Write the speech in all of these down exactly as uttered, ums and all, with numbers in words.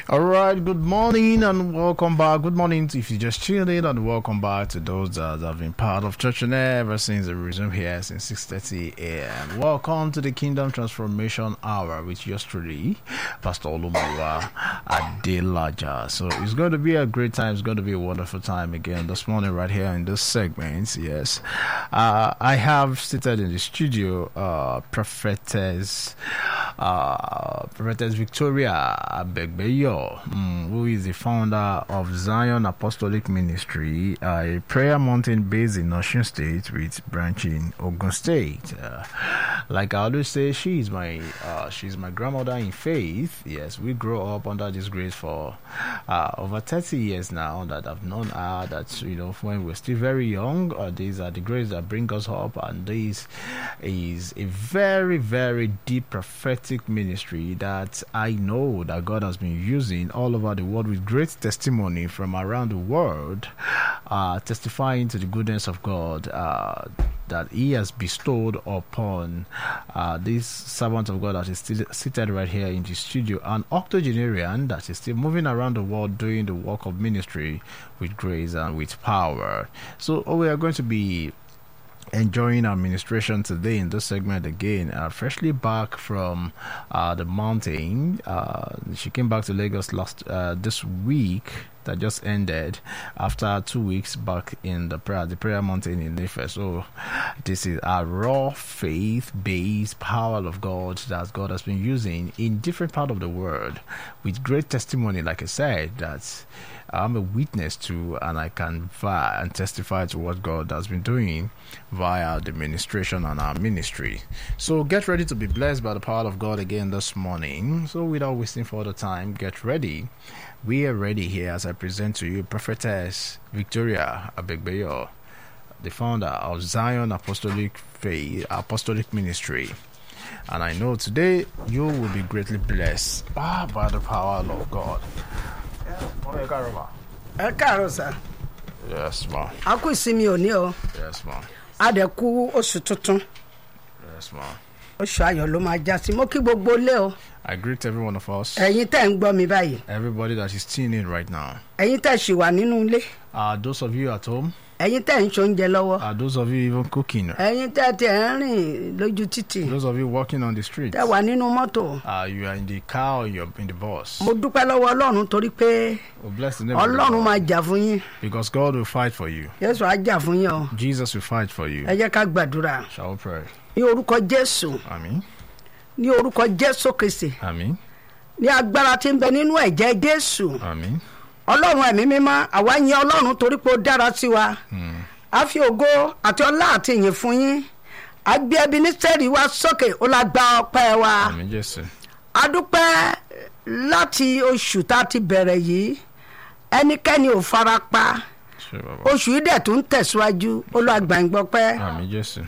All right, good morning and welcome back. Good morning if you just tuned in, and welcome back to those that have been part of Church on Air ever since the resume here since six thirty a.m. Welcome to the Kingdom Transformation Hour with yours truly, Pastor Olumiwa Adelaja. So it's going to be a great time. It's going to be a wonderful time again this morning right here in this segment. Yes, uh, I have seated in the studio uh, Prophetess uh, Prophetess Victoria Abegbeyo, mm, who is the founder of Zion Apostolic Ministry, a prayer mountain based in Osun State with branch in Ogun State. Uh, like I always say, she is my uh, she's my grandmother in faith. Yes, we grew up under this grace for uh, over thirty years now that I've known her. That, you know, when we're still very young, uh, these are the grace that bring us up, and this is a very, very deep prophetic ministry that I know that God has been using all over the world with great testimony from around the world, uh, testifying to the goodness of God uh, that He has bestowed upon uh, this servant of God that is still seated right here in the studio, an octogenarian that is still moving around the world doing the work of ministry with grace and with power. So oh, we are going to be enjoying our ministration today in this segment again, uh, freshly back from uh, the mountain. Uh, she came back to Lagos last uh, this week that just ended after two weeks back in the prayer, the prayer mountain in Ife. So this is a raw faith-based power of God that God has been using in different parts of the world with great testimony. Like I said, that I'm a witness to, and I can vie and testify to what God has been doing via the ministration and our ministry. So get ready to be blessed by the power of God again this morning. So without wasting further time, get ready. We are ready here as I present to you Prophetess Victoria Abegbeyo, the founder of Zion Apostolic Faith, Apostolic Ministry. And I know today you will be greatly blessed ah, by the power of God. Ẹ káàárọ̀ sà. Yes, ma. A kú ìsinmi òní o. Yes, ma. A dẹ̀ kú oṣù tuntun. Yes, ma. Oṣù ayọ̀ ló máa já sí. Mo kí gbogbo ilé o. I greet every one of us. Ẹ̀yin tẹ́ ń gbọ́ mi báyìí. Everybody that is tuning in right now. Ẹ̀yin tẹ́ ṣì wà nínú ilé. Uh, those of you at home. Ẹ̀yin tẹ́ ń ṣoúnjẹ lọ́wọ́. Uh, those of you even cooking. Ẹ̀yin tẹ́ tẹ́ ń rìn lójú títì. Those of you walking on the street. Tẹ́ wà nínú mọ́tò. Uh, you are in the car or you're in the bus. Mo dúpẹ́ lọ́wọ́ Ọlọ́run torí pé Oh, bless the name of Ọlọ́run God. máa jà fún yín. Because God will fight for you. Jésù á jà fún yín o. Jesus will fight for you. Ẹ jẹ́ ká gbàdúrà. Shall we pray? Ní orúkọ Jésù. Àmín. Ní orúkọ Jésù Kristi. Àmín. Ní agbára tí ń bẹ nínú ẹ̀jẹ̀ Jésù. Àmín. Ọlọ́run ẹ̀mí mímọ́, àwa yìn Ọlọ́run torí pé ó dára sí wa. A fi ògo àti ọlá àti ìyìn fún yín. A gbé Ebeneseri wa sókè, ó la gba ọpẹ́ wa. Àmín Jésù. A dúpẹ́ láti oṣù tá a ti bẹ̀rẹ̀ yìí. Ẹnikẹ́ni ò fara pa. Ṣé bàbá? Oṣù yìí dẹ̀ tún tẹ̀síwájú, Olúwa gbà yín gbọpẹ́. Àmín Jésù.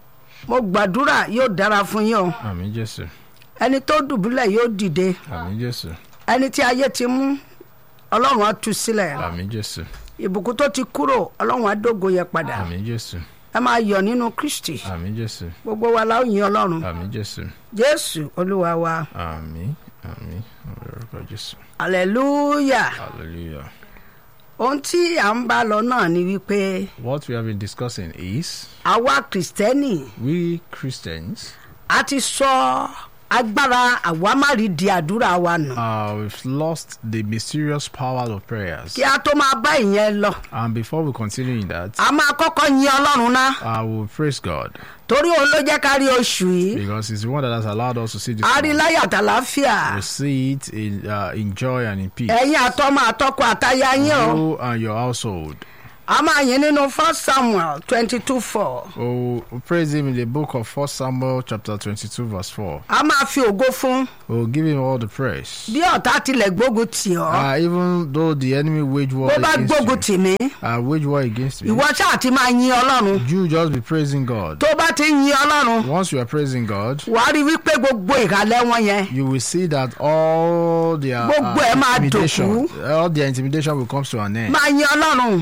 Mo gbàdúrà yóò dára fún yín o. Àmín Jésù. Ẹni tó dùbúlẹ̀ yóò dìde. Àmín Jésù. Ẹni tí ayé ti mú, Ọlọ́run á tú sílẹ̀. Àmín Jésù. Ìbùkún tó ti kúrò, Ọlọ́run á dógo yẹ padà. Àmín Jésù. Ẹ máa yọ̀ nínú Kristi. Àmín Jésù. Gbogbo wa la ó yìn Ọlọ́run. Àmín Jésù. Jésù Olúwa wa. Àmín. Àmín. Orúkọ Jésù. Hallelujah. Hallelujah. Ohun tí à ń bá lọ náà ni wípé What we have been discussing is àwa Kristẹni we Christians a ti sọ agbára àwámárì di àdúrà wa nù. uh, we've lost the mysterious power of prayers. Kí a tó máa bá ìyẹn lọ, And before we continue in that, a máa kọ́kọ́ yin Ọlọ́run ná. I will praise God Torí òun ló jẹ́ ká rí oṣù yìí. because He's the one that has allowed us to see this. A rí month. láyọ̀ àtàlàáfíà. We see it in, uh, in joy and in peace. Ẹ̀yin àtọmọ àtọkọ àtaya yín o. You and your household. A máa yìn nínú First Samuel twenty-two four. Oh, praise Him in the book of First Samuel chapter twenty-two verse four. A máa fi ògo fún. We'll give Him all the praise. Bí ọ̀tá tilẹ̀ gbógun tì ọ́. Uh, even though the enemy wage war Bó bá against gbógun you, tì mí, uh, wage war against me, ìwọ ṣáà ti máa yin Ọlọ́run. you just be praising God. Tó bá ti yin Ọlọ́run, Once you are praising God, wàá rí wípé gbogbo ìhàlẹ̀ wọn yẹn. you will see that all their Gbogbo ẹ̀ uh, máa intimidation, dòkú. all their intimidation will come to an end. Máa yin Ọlọ́run. We praise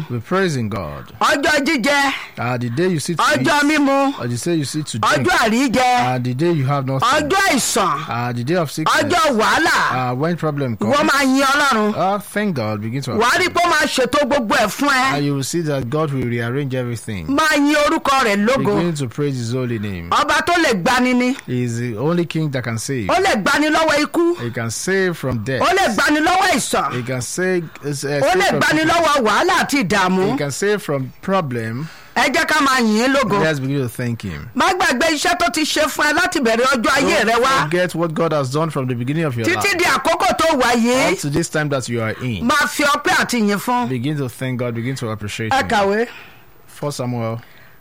praising God. ọjọ́ jíjẹ Uh, the day you sit to eat, ọjọ́ mímu or the day you sit to drink, ọjọ́ àríjẹ uh, the day you have nothing, ọjọ́ àìsàn uh, the day of sickness, ọjọ́ wàhálà uh, when problem ìwọ comes, máa yin ọlọ́run uh, thank God, begin to wàá rí i pé ó máa ṣètò gbogbo ẹ̀ fún ẹ and you will see that God will rearrange everything. máa yin orúkọ rẹ̀ lógo Begin to praise His holy name. ọba tó lè gbani ni He is the only King that can save. ó lè gbani lọ́wọ́ ikú He can save from death. ó lè gbani lọ́wọ́ àìsàn He can save, uh, save ó lè from gbani sickness. lọ́wọ́ wàhálà àti ìdààmú He can save from problem. ẹ jẹ́ ká máa yìn ín lógo Let's begin to thank Him. má gbàgbé iṣẹ́ tó ti ṣe fún ẹ láti bẹ̀rẹ̀ ọjọ́ ayé rẹ Don't wá forget what God has done from the beginning of your títí life. di àkókò tó wà yìí Up to this time that you are in. máa fi ọpẹ́ àti yìn fún Begin to thank God. Begin to appreciate ẹ Him. kàwé First Samuel,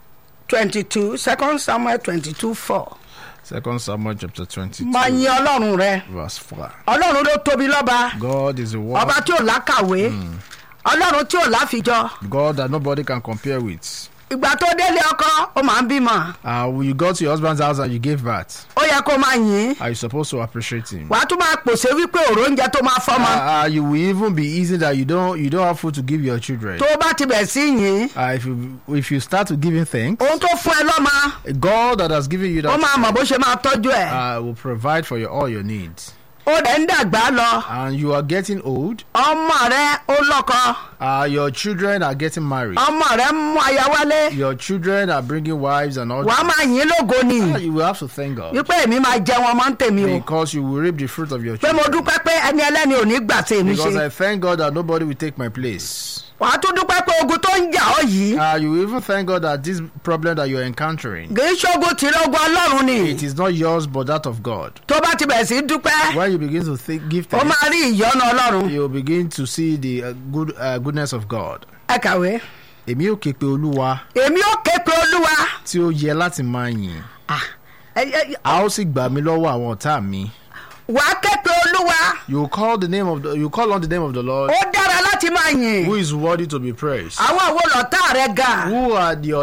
twenty two second Samuel twenty two four Second Samuel chapter twenty-two, máa yin ọlọ́run rẹ verse four. ọlọ́run ló tóbi lọ́ba God is a ọba one. tí ò lákàwé ọlọ́run tí ò láfijọ́ God that nobody can compare with. ìgbà tó délé ọkọ ó máa ń bímọ Uh, when you go to your husband's house and you gave birth, ó yẹ kó máa yìn are you supposed to appreciate him? wàá tún máa pòṣé wípé òrò oúnjẹ tó máa fọ́mọ Uh, uh, you will even be easy that you don't you don't have food to give your children. tó bá ti bẹ̀ sí yìn Uh, if you if you start to giving thanks, ohun tó fún ẹ lọ́mọ God that has given you ó that máa mọ̀ bó ṣe máa tọ́jú ẹ̀ uh, will provide for your all your needs. ó dẹ̀ ń dàgbà lọ And you are getting old. ọmọ rẹ ó lọ́kọ Uh, your children are getting married. ọmọ rẹ ń mú aya wálé Your children are bringing wives and all. wàá máa yìn lógo ni Uh, you will have to thank God wípé èmi máa jẹ wọn mọ́ ń tèmi o because you will reap the fruit of your pé mo children. dúpẹ́ pé ẹni ẹlẹ́ni ò ní gbà tí èmi Because ṣe I thank God that nobody will take my place. wàá tún dúpẹ́ pé ogun tó ń jà ọ́ yìí Uh, you will even thank God that this problem that you're encountering, kì í ṣogun tìrẹ ogun ọlọ́run ni it is not yours but that of God. tó bá ti bẹ̀rẹ̀ sí í dúpẹ́ When you begin to think, give ó thanks, máa rí ìyọ́nú ọlọ́run you will begin to see the uh, good uh, goodness of God. ẹ kàwé Èmi ò ké pe Olúwa èmi ó ké pe olúwa tí ó yẹ láti máa yìn. Ah, ẹ- ẹ- A ó sì gbà mí lọ́wọ́ àwọn ọ̀tá mi. wàá ké pe olúwa You call the name of the, you call on the name of the Lord, ó dára láti máa yìn who is worthy to be praised. àwọn àwo lọ́tà rẹ ga Who are your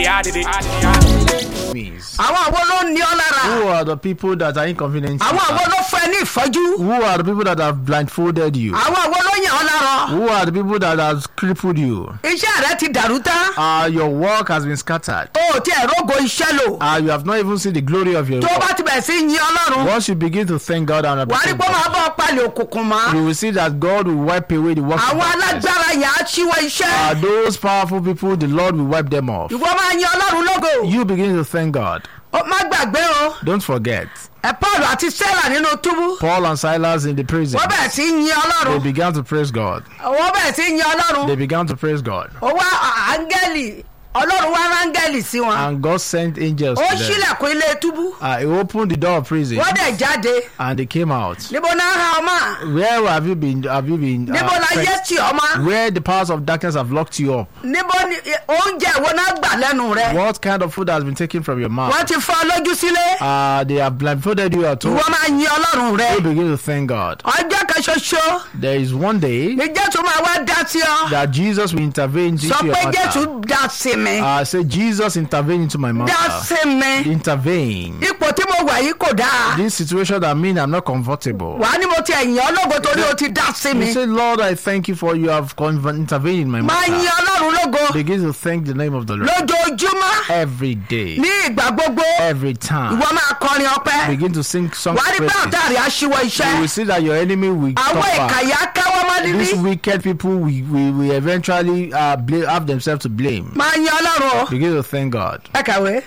enemies? àwọn àwo ló ní ọ lára Who are the people that are inconvenient? àwọn àwo ló fún ẹ ní ìfọ́jú Who are the people that have blindfolded you? àwọn àwo ló yàn ọ́ lára Who are the people that have crippled you? iṣẹ́ rẹ ti dàrú tán Uh, your work has been scattered. o ò tiẹ̀ rógo iṣẹ́ lò Uh, you have not even seen the glory of your tó work. bá ti bẹ̀rẹ̀ sí í yin ọlọ́run Once you begin to thank God and wàá rí appreciate pé ó máa God, bọ́ ọ palẹ̀ òkùnkùn mọ́ you will see that God will wipe away the works of àwọn darkness. alágbára yẹn á ṣíwọ́ iṣẹ́ Uh, those powerful people, the Lord will wipe them off. ìwọ máa yin ọlọ́run lógo You begin to thank God. ó má gbàgbé o Don't forget, ẹ Paul àti Sarah nínú túbú Paul and Silas in the prison, wọ́n bẹ̀rẹ̀ sí í yin they ọlọ́run began to praise God. wọ́n bẹ̀rẹ̀ sí í yin ọlọ́run They began to praise God. ó wá à- áńgẹ́lì ọlọ́run wá áńgẹ́lì sí wọn And God sent angels ó to them. ṣílẹ̀kùn ilé túbú Uh, he opened the door of prison wọ́n dẹ̀ jáde and they came out. níbo náà ha ọmọ Where have you been? Have you been? níbo Uh, la yé friends? tì ọmọ Where the powers of darkness have locked you up? níbo ni oúnjẹ ìwọ náà gbà lẹ́nu rẹ What kind of food has been taken from your mouth? wọ́n ti fọ́ ọ lójú sílé Uh, they have blindfolded you at all. ìwọ máa yin ọlọ́run rẹ You begin to thank God. ọjọ́ kan ṣoṣo There is one day ní Jésù máa wá dá sí ọ that Jesus will intervene into sọ your pé matter. Jésù dá sí mi Uh, say Jesus intervene into my dá matter. sí mi Intervene. ipò tí mo wà yìí kò dáa This situation that mean I'm not comfortable. wàá ní mo ti ẹ̀yìn ọlọ́gbọ́n torí o ti dá sí mi You say, Lord, I thank you for you have conven- intervened in my máa yin matter. ọlọ́run lógo Begin to thank the name of the Lord lójoojúmọ́ every day, ní ìgbà gbogbo every time. ìwọ máa kọrin ọpẹ́ Begin to sing songs. wàá rí pé ọ̀tá praises. rẹ̀ á ṣíwọ́ You iṣẹ́ will see that your enemy will àwọn stop back. ìkàyà káwọ́ mọ́ níbí These wicked people will, will, will eventually uh, blame, have themselves to blame. máa yin ọlọ́run o Begin to thank God. ẹ kàwé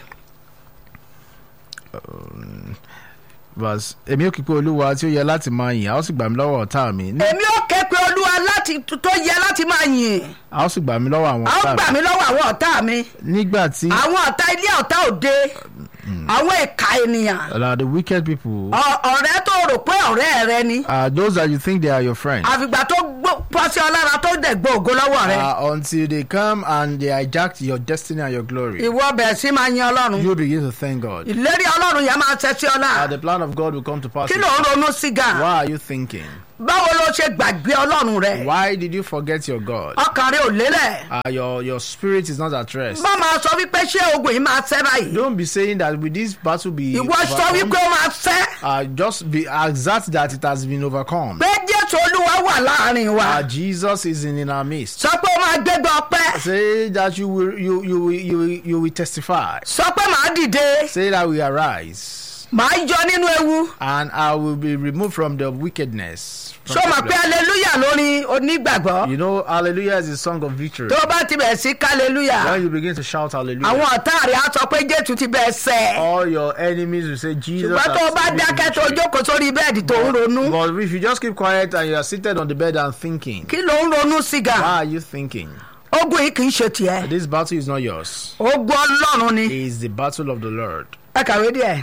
Verse, èmi ò kí pé Olúwa tí ó yẹ láti máa yìn, a ó sì gbà mí lọ́wọ́ ọ̀tá mi. Ní- èmi ó ké pe olúwa láti tó yẹ láti máa yìn A ó sì gbà mí lọ́wọ́ àwọn a ó ọ̀tá gbà mi. mí lọ́wọ́ àwọn ọ̀tá mi Nígbà tí àwọn ọ̀tá ilé ọ̀tá òde àwọn ìka ènìyàn uh, the wicked people ọ- ọ̀rẹ́ tó rò pé ọ̀rẹ́ rẹ ni are those that you think they are your friends. àfìgbà tó gbó- pọ́ sí ọ lára tó dẹ̀ gbó ògo lọ́wọ́ rẹ Uh, until they come and they hijack your destiny and your glory. ìwọ bẹ̀rẹ̀ sí máa yin ọlọ́run You begin to thank God. ìlérí ọlọ́run yẹn máa ṣẹ sí ọ Uh, lára the plan of God will come to pass. kí ló ń ronú sí gan Why are you thinking? báwo ló ṣe gbàgbé ọlọ́run rẹ Why did you forget your God? ọkàn rẹ ò lélẹ̀ Uh, your your spirit is not at rest. bá máa sọ wípé ṣé ogun yìí máa ṣẹ́ báyìí Don't be saying that with this battle be ìwọ sọ overcome. wípé ó máa ṣẹ́ Uh, just be exact that it has been overcome. pé Jésù jésù olúwa wà láàrin wa. Uh, Jesus is in, in our midst. sọ pé ó máa gbégbá ọpẹ́. Say that you will you you will you will, you will testify. sọ pé màá dìde. Say that we arise. màá yọ nínú ewu. And I will be removed from the wickedness. sọ ma pé hallelujah lórí onígbàgbọ́. You know, hallelujah is a song of victory. tó o bá ti bẹ̀rẹ̀ sí hallelujah. When you begin to shout hallelujah, àwọn ọ̀tá rẹ̀ á sọ pé jésù ti bẹ̀ sẹ́. all your enemies will say Jesus ṣùgbọ́n tó o bá has dákẹ́ tó o victory. jókòó sórí bẹ́ẹ̀dì tó ń ronú. But if you just keep quiet and you are seated on the bed and thinking, kí ló ń ronú sí ga. why are you thinking? ogun yìí kì í ṣe tiẹ̀. This battle is not yours. ogun ọlọ́run ni. It is the battle of the Lord. ẹ kàwé díẹ̀.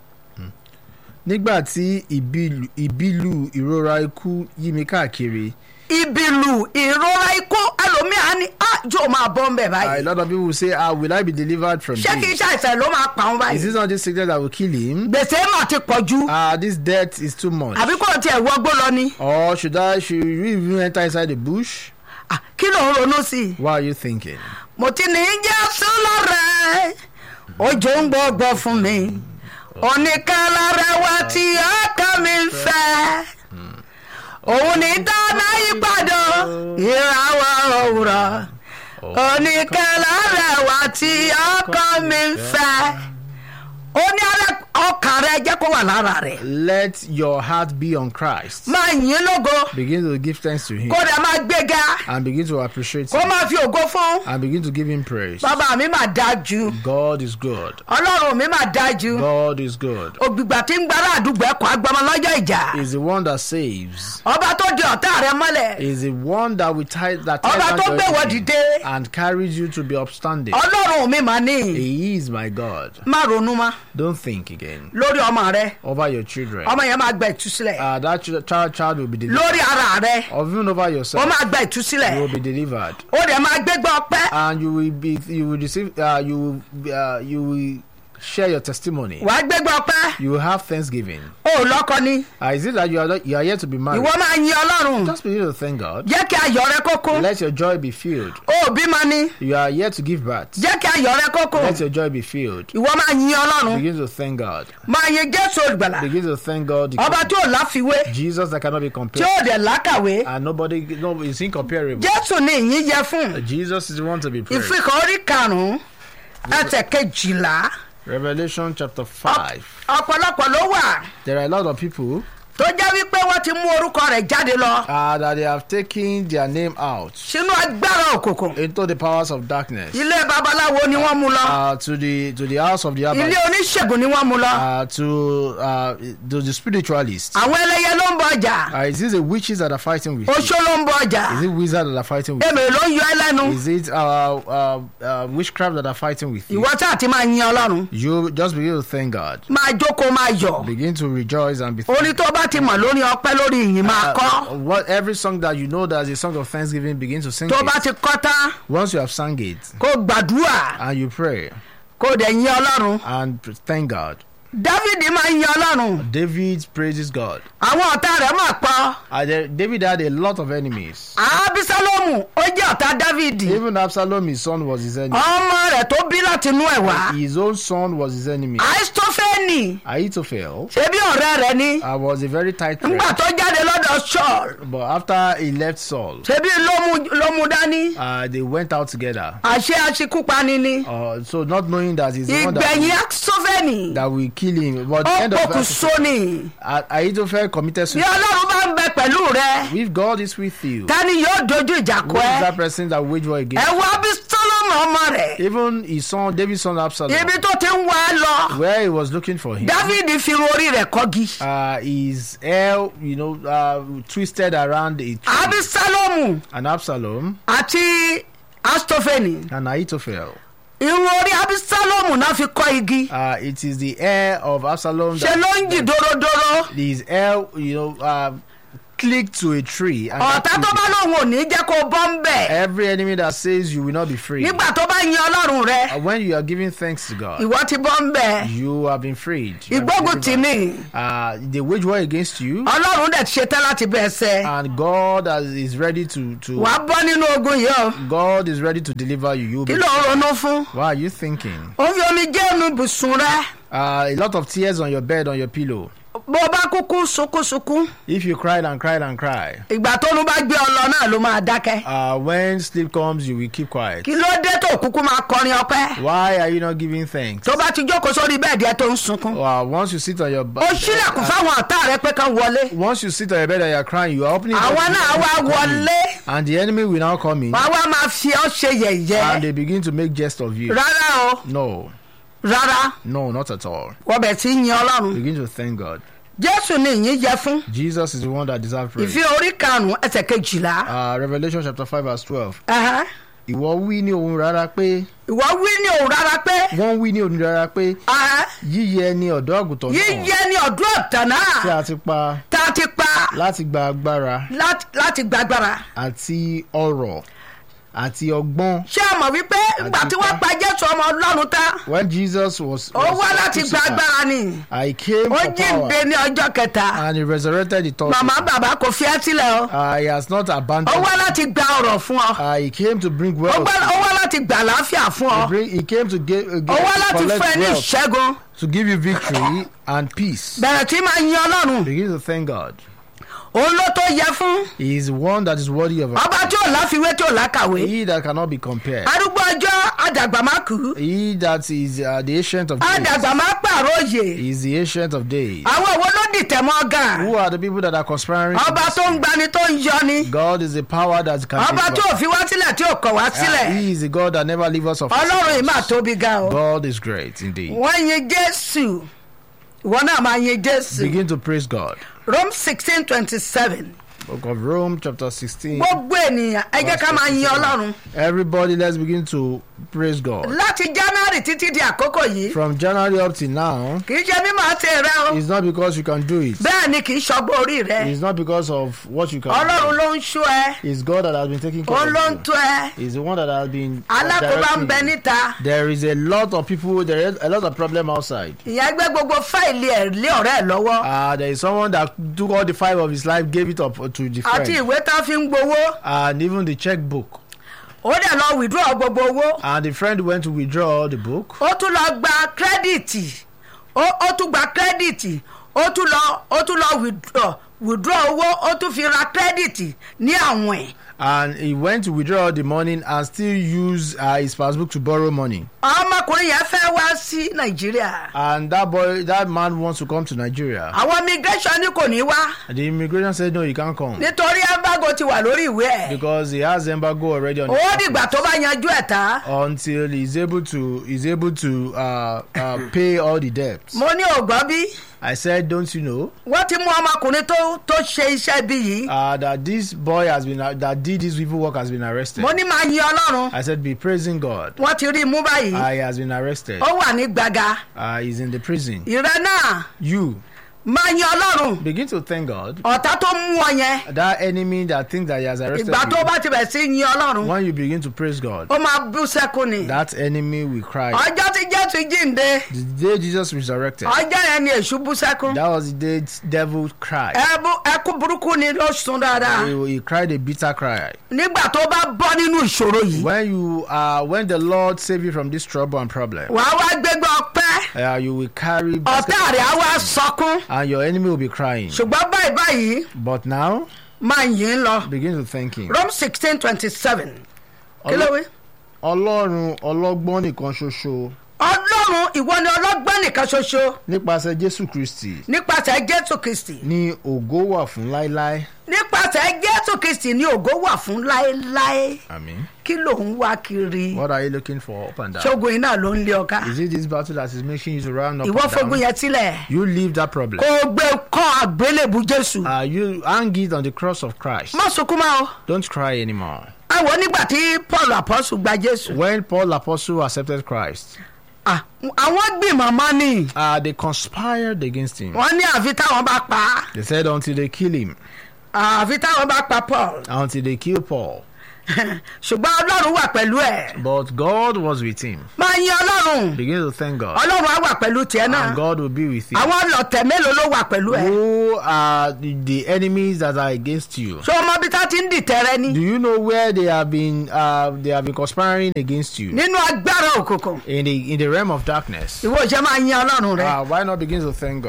Nígbà tí ìbílù ìbílù ìrora ikú yí mi káàkiri. ìbìlù ìrora ikú ẹlòmíà ni àjò máa bọ́ ń bẹ̀ A báyìí. lot of people will say, ah, will I be delivered from ṣé kì í this? ṣàìsàn ló máa pa òun Is báyìí. this not this sickness that will kill him? gbèsè mà ti pọ̀ jù. Ah, this death is too much. àbí kò tiẹ̀ wọgbó lọ ni. Or should I, should we even enter inside the bush? Ah, kí ló ń ronú sí i. What are you thinking? mo ti ní jésù lọ́rẹ́ ojú ń gbọ́gbọ́ fún mi oníkàlọ́rẹ́ wa tí ọkàn mi ń fẹ́ òun ní dáná yípadà ìràwọ̀ òwúrọ̀ oníkàlọ́rẹ́ wa tí ọkàn mi ń fẹ́ ó ní ọkàn rẹ jẹ́ kó wà lára rẹ̀. Let your heart be on Christ. máa yìn lógo Begin to give thanks to him kó dẹ̀ máa gbéga and begin to appreciate kó him máa fi ògo fún. and begin to give him praise. bàbá mi máa dájú God is good. ọlọ́run mi máa dájú. God is good. ògbìgbà tí ń gbára àdúgbò ẹ̀kọ́ agbọmọ lọ́jọ́ ìjà. Is the one that saves. ọba tó di ọ̀tá rẹ mọ́lẹ̀. Is the one that will tie that ties ọba down tó your gbé wọ enemy dìde. and carries you to be upstanding. ọlọ́run mi máa ní. He is my God. má ronú má Don't think again lórí ọmọ rẹ. over your children. ọmọ yẹn máa gba ìtúsílẹ̀. Uh, that ch- child child will be delivered. lórí ara rẹ. Or even over ó yourself, máa gba you will ìtúsílẹ̀. be delivered. ó dẹ̀ máa gbégbá ọpẹ́. And you will be you will receive uh, you will uh, you will share your testimony. wàá gbégbá ọpẹ́. You will have thanksgiving. ó lọ́kọ ni. Uh, is it that you are not, you are yet to be married? ìwọ máa yin ọlọ́run. Just begin to thank God. jẹ́ kí ayọ̀ rẹ kó kún. Let your joy be filled. ó bímọ ni. You are yet to give birth. jẹ́ kí ayọ̀ rẹ kó kún. Let your joy be filled. ìwọ máa yin ọlọ́run. Begin to thank God. máa yin jésù olùgbàlà. Begin to thank God. the ọba King. tí ò láfiwé. Jesus that cannot be tí compared. ó dẹ̀ lákàwé. And nobody no is incomparable. jésù ni ìyìn yẹ fún. Jesus is the one to be praised. ìfikàn orí karùn-ún ẹsẹ̀ kejìlá. Revelation chapter five. ọ̀pọ̀lọpọ̀ ló wà There are a lot of people tó jẹ́ wípé wọ́n ti mú orúkọ rẹ̀ jáde lọ uh, that they have taken their name out sínú agbára òkùnkùn. into the powers of darkness. ilé babaláwo ni wọ́n mú lọ. Uh, to the to the house of the ilé Abba, oníṣègùn ni wọ́n mú lọ. uh, to uh, to the spiritualists. àwọn ẹlẹ́yẹ ló ń bọ ọjà. Uh, is it the witches that are fighting with you? oṣó ló ń bọ ọjà. Is it wizards that are fighting with èmèrè ló ń yọ ẹ́ lẹ́nu. you? Is it uh, uh, uh, witchcraft that are fighting with you? ìwọ tí àti máa yin ọlọ́run. You just begin to thank God. máa jókòó máa yọ̀. Begin to rejoice and be orí tó bá ti mọ̀ lórí ọpẹ́ lórí ìyìn máa Uh, kọ́. what every song that you know that is a song of thanksgiving, begin to sing tó bá it. ti kọ́ tán Once you have sung it kó gbàdúrà and you pray kó dẹ̀ yin ọlọ́run. and thank God. dávidi máa yin ọlọ́run. David praises God. àwọn ọ̀tá rẹ̀ máa pọ̀. Uh, there- David had a lot of enemies. abisalomu ó jẹ́ ọ̀tá dávidi. Even Absalom, his son, was his enemy. ọmọ rẹ̀ tó bí láti inú ẹ̀ wá. His own son was his enemy. àìstófẹ́nì Ahithophel ṣebí ọ̀rẹ́ rẹ̀ ni. uh, was a very tight nígbà friend. tó jáde lọ́dọ̀ Saul But after he left Saul, ṣebí ló mú ló mú dání. uh, they went out together. àṣé aṣekúpani ni. Uh, so not knowing that he's the one that, ìgbẹ̀yìn àìstófẹ́nì that will kill him. But the ó end of pokùnso ni. Ah- Ahithophel committed bí suicide. ọlọ́run bá ń bẹ pẹ̀lú rẹ If God is with you, tani yóò dojú ìjà who kọ is ẹ́. that person that wage war ẹ against? wo abisalomu ọmọ rẹ̀. Even his son, David's son Absalom, ibi tó ti ń wá lọ. where he was looking for him, dávidi fi orí rẹ̀ kọ́gi. uh, his hair, you know, uh, twisted around a tree. abisalomu And Absalom àti astofeni and Ahithophel. irun orí abisalomu náà fi kọ́ igi. Uh, it is the hair of Absalom ṣe ló ń jì that, dorodoro. his hair, you know, uh, clicked to a tree. And that ọ̀tá tó bá lóun ò ní jẹ́ kó bọ́ ń bẹ̀. every enemy that says you will not be free. nígbà tó bá yin ọlọ́run rẹ Uh, when you are giving thanks to God, ìwọ ti bọ́ ń bẹ̀. you have been freed. You have been ìgbógun tì delivered. ní. Uh, they wage war against you, ọlọ́run dẹ̀ ti ṣetán láti bẹ̀ ṣẹ́. and God has, is ready to to. wàá bọ́ nínú ogun yìí o. God is ready to deliver you. You'll kí be, ló ń ronú fún. what are you thinking? ó fi omi jẹ́ inú ibùsùn rẹ. Uh, a lot of tears on your bed, on your pillow. bó bá kúkú sunkúnsunkún if you cried and cried and cried, ìgbà tó nu bá gbé ọ lọ náà ló máa dákẹ́. uh, when sleep comes, you will keep quiet. kí ló dé tó kúkú máa kọrin ọpẹ́. Why are you not giving thanks? tó bá ti jókòó sórí bẹ́ẹ̀dì ẹ tó ń sunkún. Uh, once you sit on your ó bed, ṣílẹ̀kùn fáwọn ọ̀tá rẹ pé kán wọlé. once you sit on your bed and you're crying, you are opening the door àwọn to náà the wá enemy to come in. wọlé. And the enemy will now come in, wàá wá máa fi ọ́ ṣe and yẹ̀yẹ́. they begin to make jest of you. rárá o No, rárá no, not at all. wọ́n bẹ̀ tí ń yin ọlọ́run. Begin to thank God. jésù ni ìyìn jẹ fún. Jesus is the one that deserves praise. ìfi orí karùn-ún ẹsẹ̀ kejìlá. Uh, Revelation chapter five verse twelve. Ẹhẹ́. Ìwọ wí ní ohùn rárá pé, ìwọ wí ní òun rárá pé. wọ́n wí ní ohùn rárá pé, Ẹhẹ́. yíyẹ ni ọ̀dọ́ àgùntàn náà yíyẹ ní ọdún ọ̀tàn tí náà a ti pa tá a ti pa láti gba agbára láti- láti gbàgbára. àti ọrọ̀ àti ọgbọ́n. ṣé o mọ̀ wípé ìgbà tí wọ́n pa jésù ọmọ ọlọ́run tán When Jesus was, ó was wá láti gba crucified, agbára ni I came ó for jíǹde power, ní ọjọ́ kẹta. and he resurrected the third màmá day. bàbá kò fi ẹ́ sílẹ̀ o. Uh, he has not ó abandoned. wá láti gba ọ̀rọ̀ fún ọ. Uh, he came to bring ó wealth. gbá- ó wá láti gba àlàáfíà fún He, ọ. bring, he came to give, uh, ó give wá to láti collect fún ẹ ní wealth, ìṣẹ́gun. to give you victory and peace. bẹ̀rẹ̀ tí máa yin ọlọ́run. Begin to thank God. òun ló tó yẹ fún. He is one that is worthy of our ọba tí ò láfiwé tí ò lákàwé. He that cannot be compared. arúgbó ọjọ́ àdàgbà má kú. He that is uh, the ancient of days. àdàgbà má pààrọ̀ òye. He is the ancient of days. àwọn wo ló dìtẹ̀ mọ́ gan. Who are the people that are conspiring? ọba tó ń gbani tó ń yọni. God is the power that can ọba tí ò fi wá sílẹ̀ tí ò kọ̀ wá Uh, sílẹ̀. he is the God that never leaves us of ọlọ́run yìí máa tóbi ga o. God is great indeed. wọ́n yin jésù ìwọ náà máa yin jésù. Begin to praise God. rome sixteen twenty seven. Book of Rome chapter sixteen. gbogbo ènìyàn ẹ jẹ́ ká máa yin ọlọ́run. Everybody, let's begin to praise God. láti january títí di àkókò yìí From January up till now, kì í ṣe mímọ̀ ṣe rẹ o. it's not because you can do it. bẹ́ẹ̀ ni kì í ṣọgbọ́n orí rẹ. It's not because of what you can ọlọ́run do. ló ń ṣọ́ ẹ. It's God that has been taking care òun ló ń of you. tọ́ ẹ. He's the one that has been uh, alákòóbá ń bẹ directing you. níta. There is a lot of people, there is a lot of problem outside. ìyá gbé gbogbo fáìlì ẹ̀ lé ọ̀rẹ́ ẹ̀ lọ́wọ́. Uh, there is someone that took all the five of his life, gave it up to the àti friend, ìwé tán fi ń gbowó. and even the checkbook. ó dẹ̀ lọ withdraw gbogbo owó. And the friend went to withdraw the book, ó tún lọ gba kírẹ́dìtì. ó ó tún gba kírẹ́dìtì. ó tún lọ ó tún lọ withdraw withdraw owó ó tún fi ra kírẹ́dìtì ní àwìn. and he went to withdraw the money and still use uh, his passbook to borrow money. ọmọkùnrin yẹn fẹ́ wá sí nàìjíríà. And that boy, that man wants to come to Nigeria. àwọn immigration ní kò ní wá. The immigration said no, he can't come nítorí embargo ti wà lórí ìwé ẹ̀. because he has embargo already on. ó his dìgbà tó bá yanjú ẹ̀ tán. until he's able to he's able to uh, uh, pay all the debts. mo ní ògbọ́n bí. I said, don't you know wọ́n ti mú ọmọkùnrin tó tó ṣe iṣẹ́ bí yìí. uh, that this boy has been uh, that did this evil work has been arrested? mo ní máa yin ọlọ́run. I said, be praising God. wọ́n ti rí i mú báyìí. Uh, he has been arrested. ó wà ní gbàgà. Uh, he's in the prison. ìrẹ́ náà You máa yin ọlọ́run. begin to thank God. ọ̀tá tó mú ọ yẹn. That enemy that thinks that he has arrested ìgbà tó you, bá ti bẹ̀ sí yin ọlọ́run. when you begin to praise God, ó máa bú sẹ́kù ni. that enemy will cry. ọjọ́ tí jésù jíǹde. The day Jesus resurrected, ọjọ́ yẹn ni èṣù bú sẹ́kù. that was the day devil cried. ẹbú ẹkú burúkú ni ló sùn dáadáa. He, he cried a bitter cry. nígbà tó bá bọ́ nínú ìṣòro yìí. When you uh, when the Lord save you from this trouble and problem, wàá wá gbégbá ọpẹ́. uh, you will carry ọ̀tá rẹ̀ á wá sọkún. and your enemy will be crying. ṣùgbọ́n báyìí báyìí But now, máa yìn ín lọ. begin to thank him. rome sixteen twenty seven. kí ló wí. Ọlọ́run ọlọ́gbọ́n nìkan ṣoṣo ọlọ́run ìwọ ni ọlọ́gbọ́n nìkan ṣoṣo. nípasẹ̀ Jésù Kristi nípasẹ̀ jésù kristi. ní ògo wà fún láéláé. nípasẹ̀ jésù kristi ni ògo wà fún láéláé. Àmín. kí ló ń wá kiri. What are you looking for up and down? ṣógun iná ló ń lé ọká. Is it this battle that is making you to run up ìwọ and fogun down? yẹn sílẹ̀. You leave that problem. kó o gbé kọ́ àgbélébù jésù. Uh, you hang it on the cross of Christ. má sunkún mọ́ o. Don't cry anymore. àwọn nígbà tí paul apọ́sù gba jésù. When Paul Apostle accepted Christ, ah, àwọn gbìmọ̀ mọ́ ni. uh, they conspired against him. wọ́n ní àfi táwọn bá pa á. They said until they kill him, àfi táwọn bá pa paul. until they kill Paul. ṣùgbọ́n ọlọ́run wà pẹ̀lú ẹ̀. But God was with him. máa yin ọlọ́run. Begin to thank God. ọlọ́run á wà pẹ̀lú tiẹ̀ náà. And God will be with you. àwọn ọlọ̀tẹ̀ mélòó ló wà pẹ̀lú ẹ̀. Who are the, the enemies that are against you? ṣé o mọ bí tá ti ń dìtẹ̀ rẹ ni. Do you know where they have been uh, they have been conspiring against you? nínú agbára òkùnkùn. In the in the realm of darkness. ìwọ ìṣe máa yin ọlọ́run rẹ. Uh, why not begin to thank God?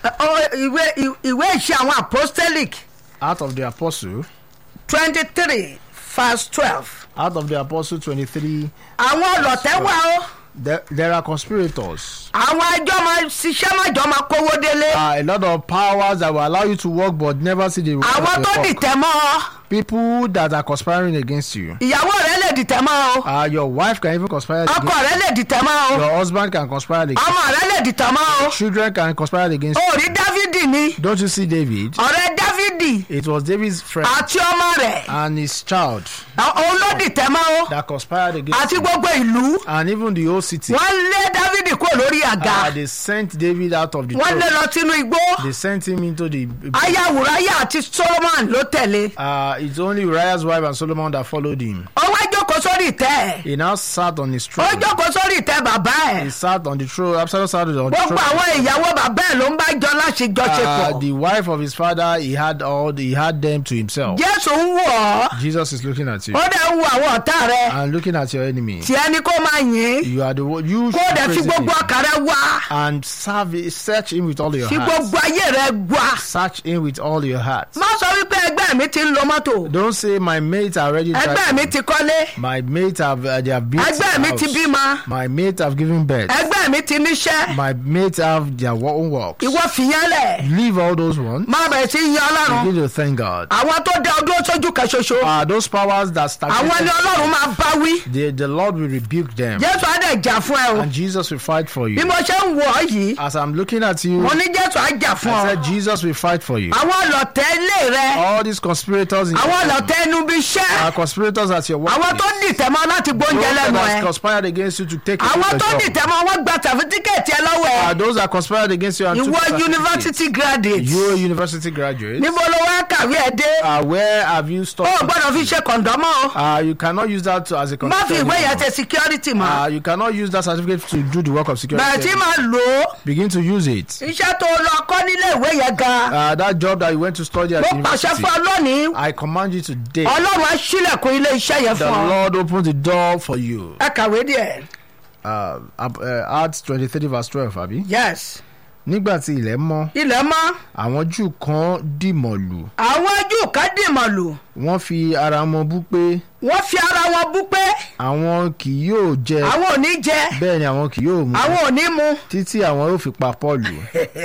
Ọ, ìwé ìwé ìṣe àwọn apostolic Out of the Apostle, twenty three verse twelve. out of the Apostle twenty-three, àwọn ọlọ̀tẹ̀ wà ó. there, there are conspirators. àwọn ẹjọ́ máa ṣiṣẹ́ májọ́ máa kówó délé. Uh, a lot of powers that will allow you to work but never see the result àwọn of tó your work. dìtẹ̀ mọ́ ọ. People that are conspiring against you. ìyàwó rẹ lè dìtẹ̀ mọ́ ọ. Uh, your wife can even conspire ọkọ against rẹ lè dìtẹ̀ mọ́ you. ọ. Your husband can conspire against ọmọ rẹ lè dìtẹ̀ mọ́ you. ọ. Children can conspire against you. orí dávidi ni Don't you see David? ọ̀rẹ́ dávidi It was David's friend àti ọmọ rẹ̀ and his child òun ló dìtẹ̀ mọ́ ọ. that conspired against àti him. gbogbo ìlú And even the whole city. wọ́n lé dávidi kúrò lórí àga. Uh, they sent David out of the wọ́n lé throne. lọ sínú igbó. They sent him into the. ayáwùráyà àti solomon ló tẹ̀lé. Uh, it's only Uriah's wife and Solomon that followed him. ó wá jókòó sórí ìtẹ́. He now sat on his ó throne. jókòó sórí ìtẹ́ bàbá He ẹ̀. sat on the throne. Absalom sat on the gbogbo throne. àwọn ìyàwó bàbá ẹ̀ ló ń bá jọ láti jọ ṣe Uh, pọ̀. the wife of his father, he had all. The, he had them to himself. jésù ń wọ̀ ọ́. Jesus is looking at you ó dẹ̀ ń wo àwọn ọ̀tá rẹ̀. and looking at your enemy. tí ẹni kó máa yìn. You are the one. You kó should dẹ̀ fi praise gbogbo him ọkàn rẹ̀ wá. and serve. Search him with all your fi heart. gbogbo ayé rẹ̀ wá. Search him with all your heart. má sọ wípé ẹgbẹ́ mi ti ń lo mọ́tò. Don't say my mates are ready. ẹgbẹ́ mi ti kọ́lé. My mates have uh, they have built ẹgbẹ́ mi ti house. bímọ. My mates have given birth. ẹgbẹ́ mi ti níṣẹ́. My mates have their own works. ìwọ fìyẹn lẹ̀. Leave all those ones. má bẹ̀rẹ̀ sí yan ọlọ́run. Begin to thank God. àwọn tó dé ọdún sójú kan ṣoṣo. Uh, those powers that àwọn ni stagnate, ọlọ́run máa bá wí. the, the Lord will rebuke them. jésù á dẹ̀ jà fún ẹ o. And Jesus will fight for bí you. mo ṣe ń wọ̀ ọ́ yìí. As I'm looking at you, mo ní jésù á jà fún I ọ. said Jesus will fight for you. àwọn ọlọ̀tẹ̀ ilé rẹ. All these conspirators in àwọn your ọlọ̀tẹ̀ inú bí are iṣẹ́. conspirators at your work. àwọn tó dìtẹ̀ mọ́ láti gbóúnjẹ Those lẹ́nu that ẹ. have conspired against you to take àwọn away tó your job. dìtẹ̀ mọ́ wọ́n gba sàfitíkẹ́ẹ̀tì ẹ lọ́wọ́ Uh, ẹ. those that conspired against you and took ìwọ your certificate. university graduate. You a university graduate. níbo ló wá kàwé ẹ dé. Uh, where have you ó stopped? gbọ́dọ̀ fi ṣe kọ̀ǹdọ́mọ́ o. Uh, you cannot use that to, as a má fi ìwé yẹn constitution. ṣe security mọ́. Uh, you cannot use that certificate to do the work of security. bẹ̀rẹ̀ tí máa lò ó. Begin to use it. iṣẹ́ tó lọ kọ́ nílé ìwé yẹn gan. Uh, that job that you went to study at mo pàṣẹ university, fún ọ lónìí. I command you today. ọlọ́run á ṣílẹ̀kùn ilé iṣẹ́ yẹn The fún ọ. Lord opened the door for you. ẹ kàwé díẹ̀. Uh, uh, Acts twenty-three verse twelve, àbí? yes. Nígbà tí ilẹ̀ mọ́, ilẹ̀ mọ́. àwọn Júù kan dìmọ̀ lù. àwọn Júù kan dìmọ̀ lù. Wọ́n fi ara wọn bú pé wọ́n fi ara wọn bú pé àwọn kì yóò jẹ, àwọn ò ní jẹ. bẹ́ẹ̀ ni àwọn kì yóò mu, àwọn ò ní mu. títí àwọn yóò fi pa Pọ́ọ̀lù.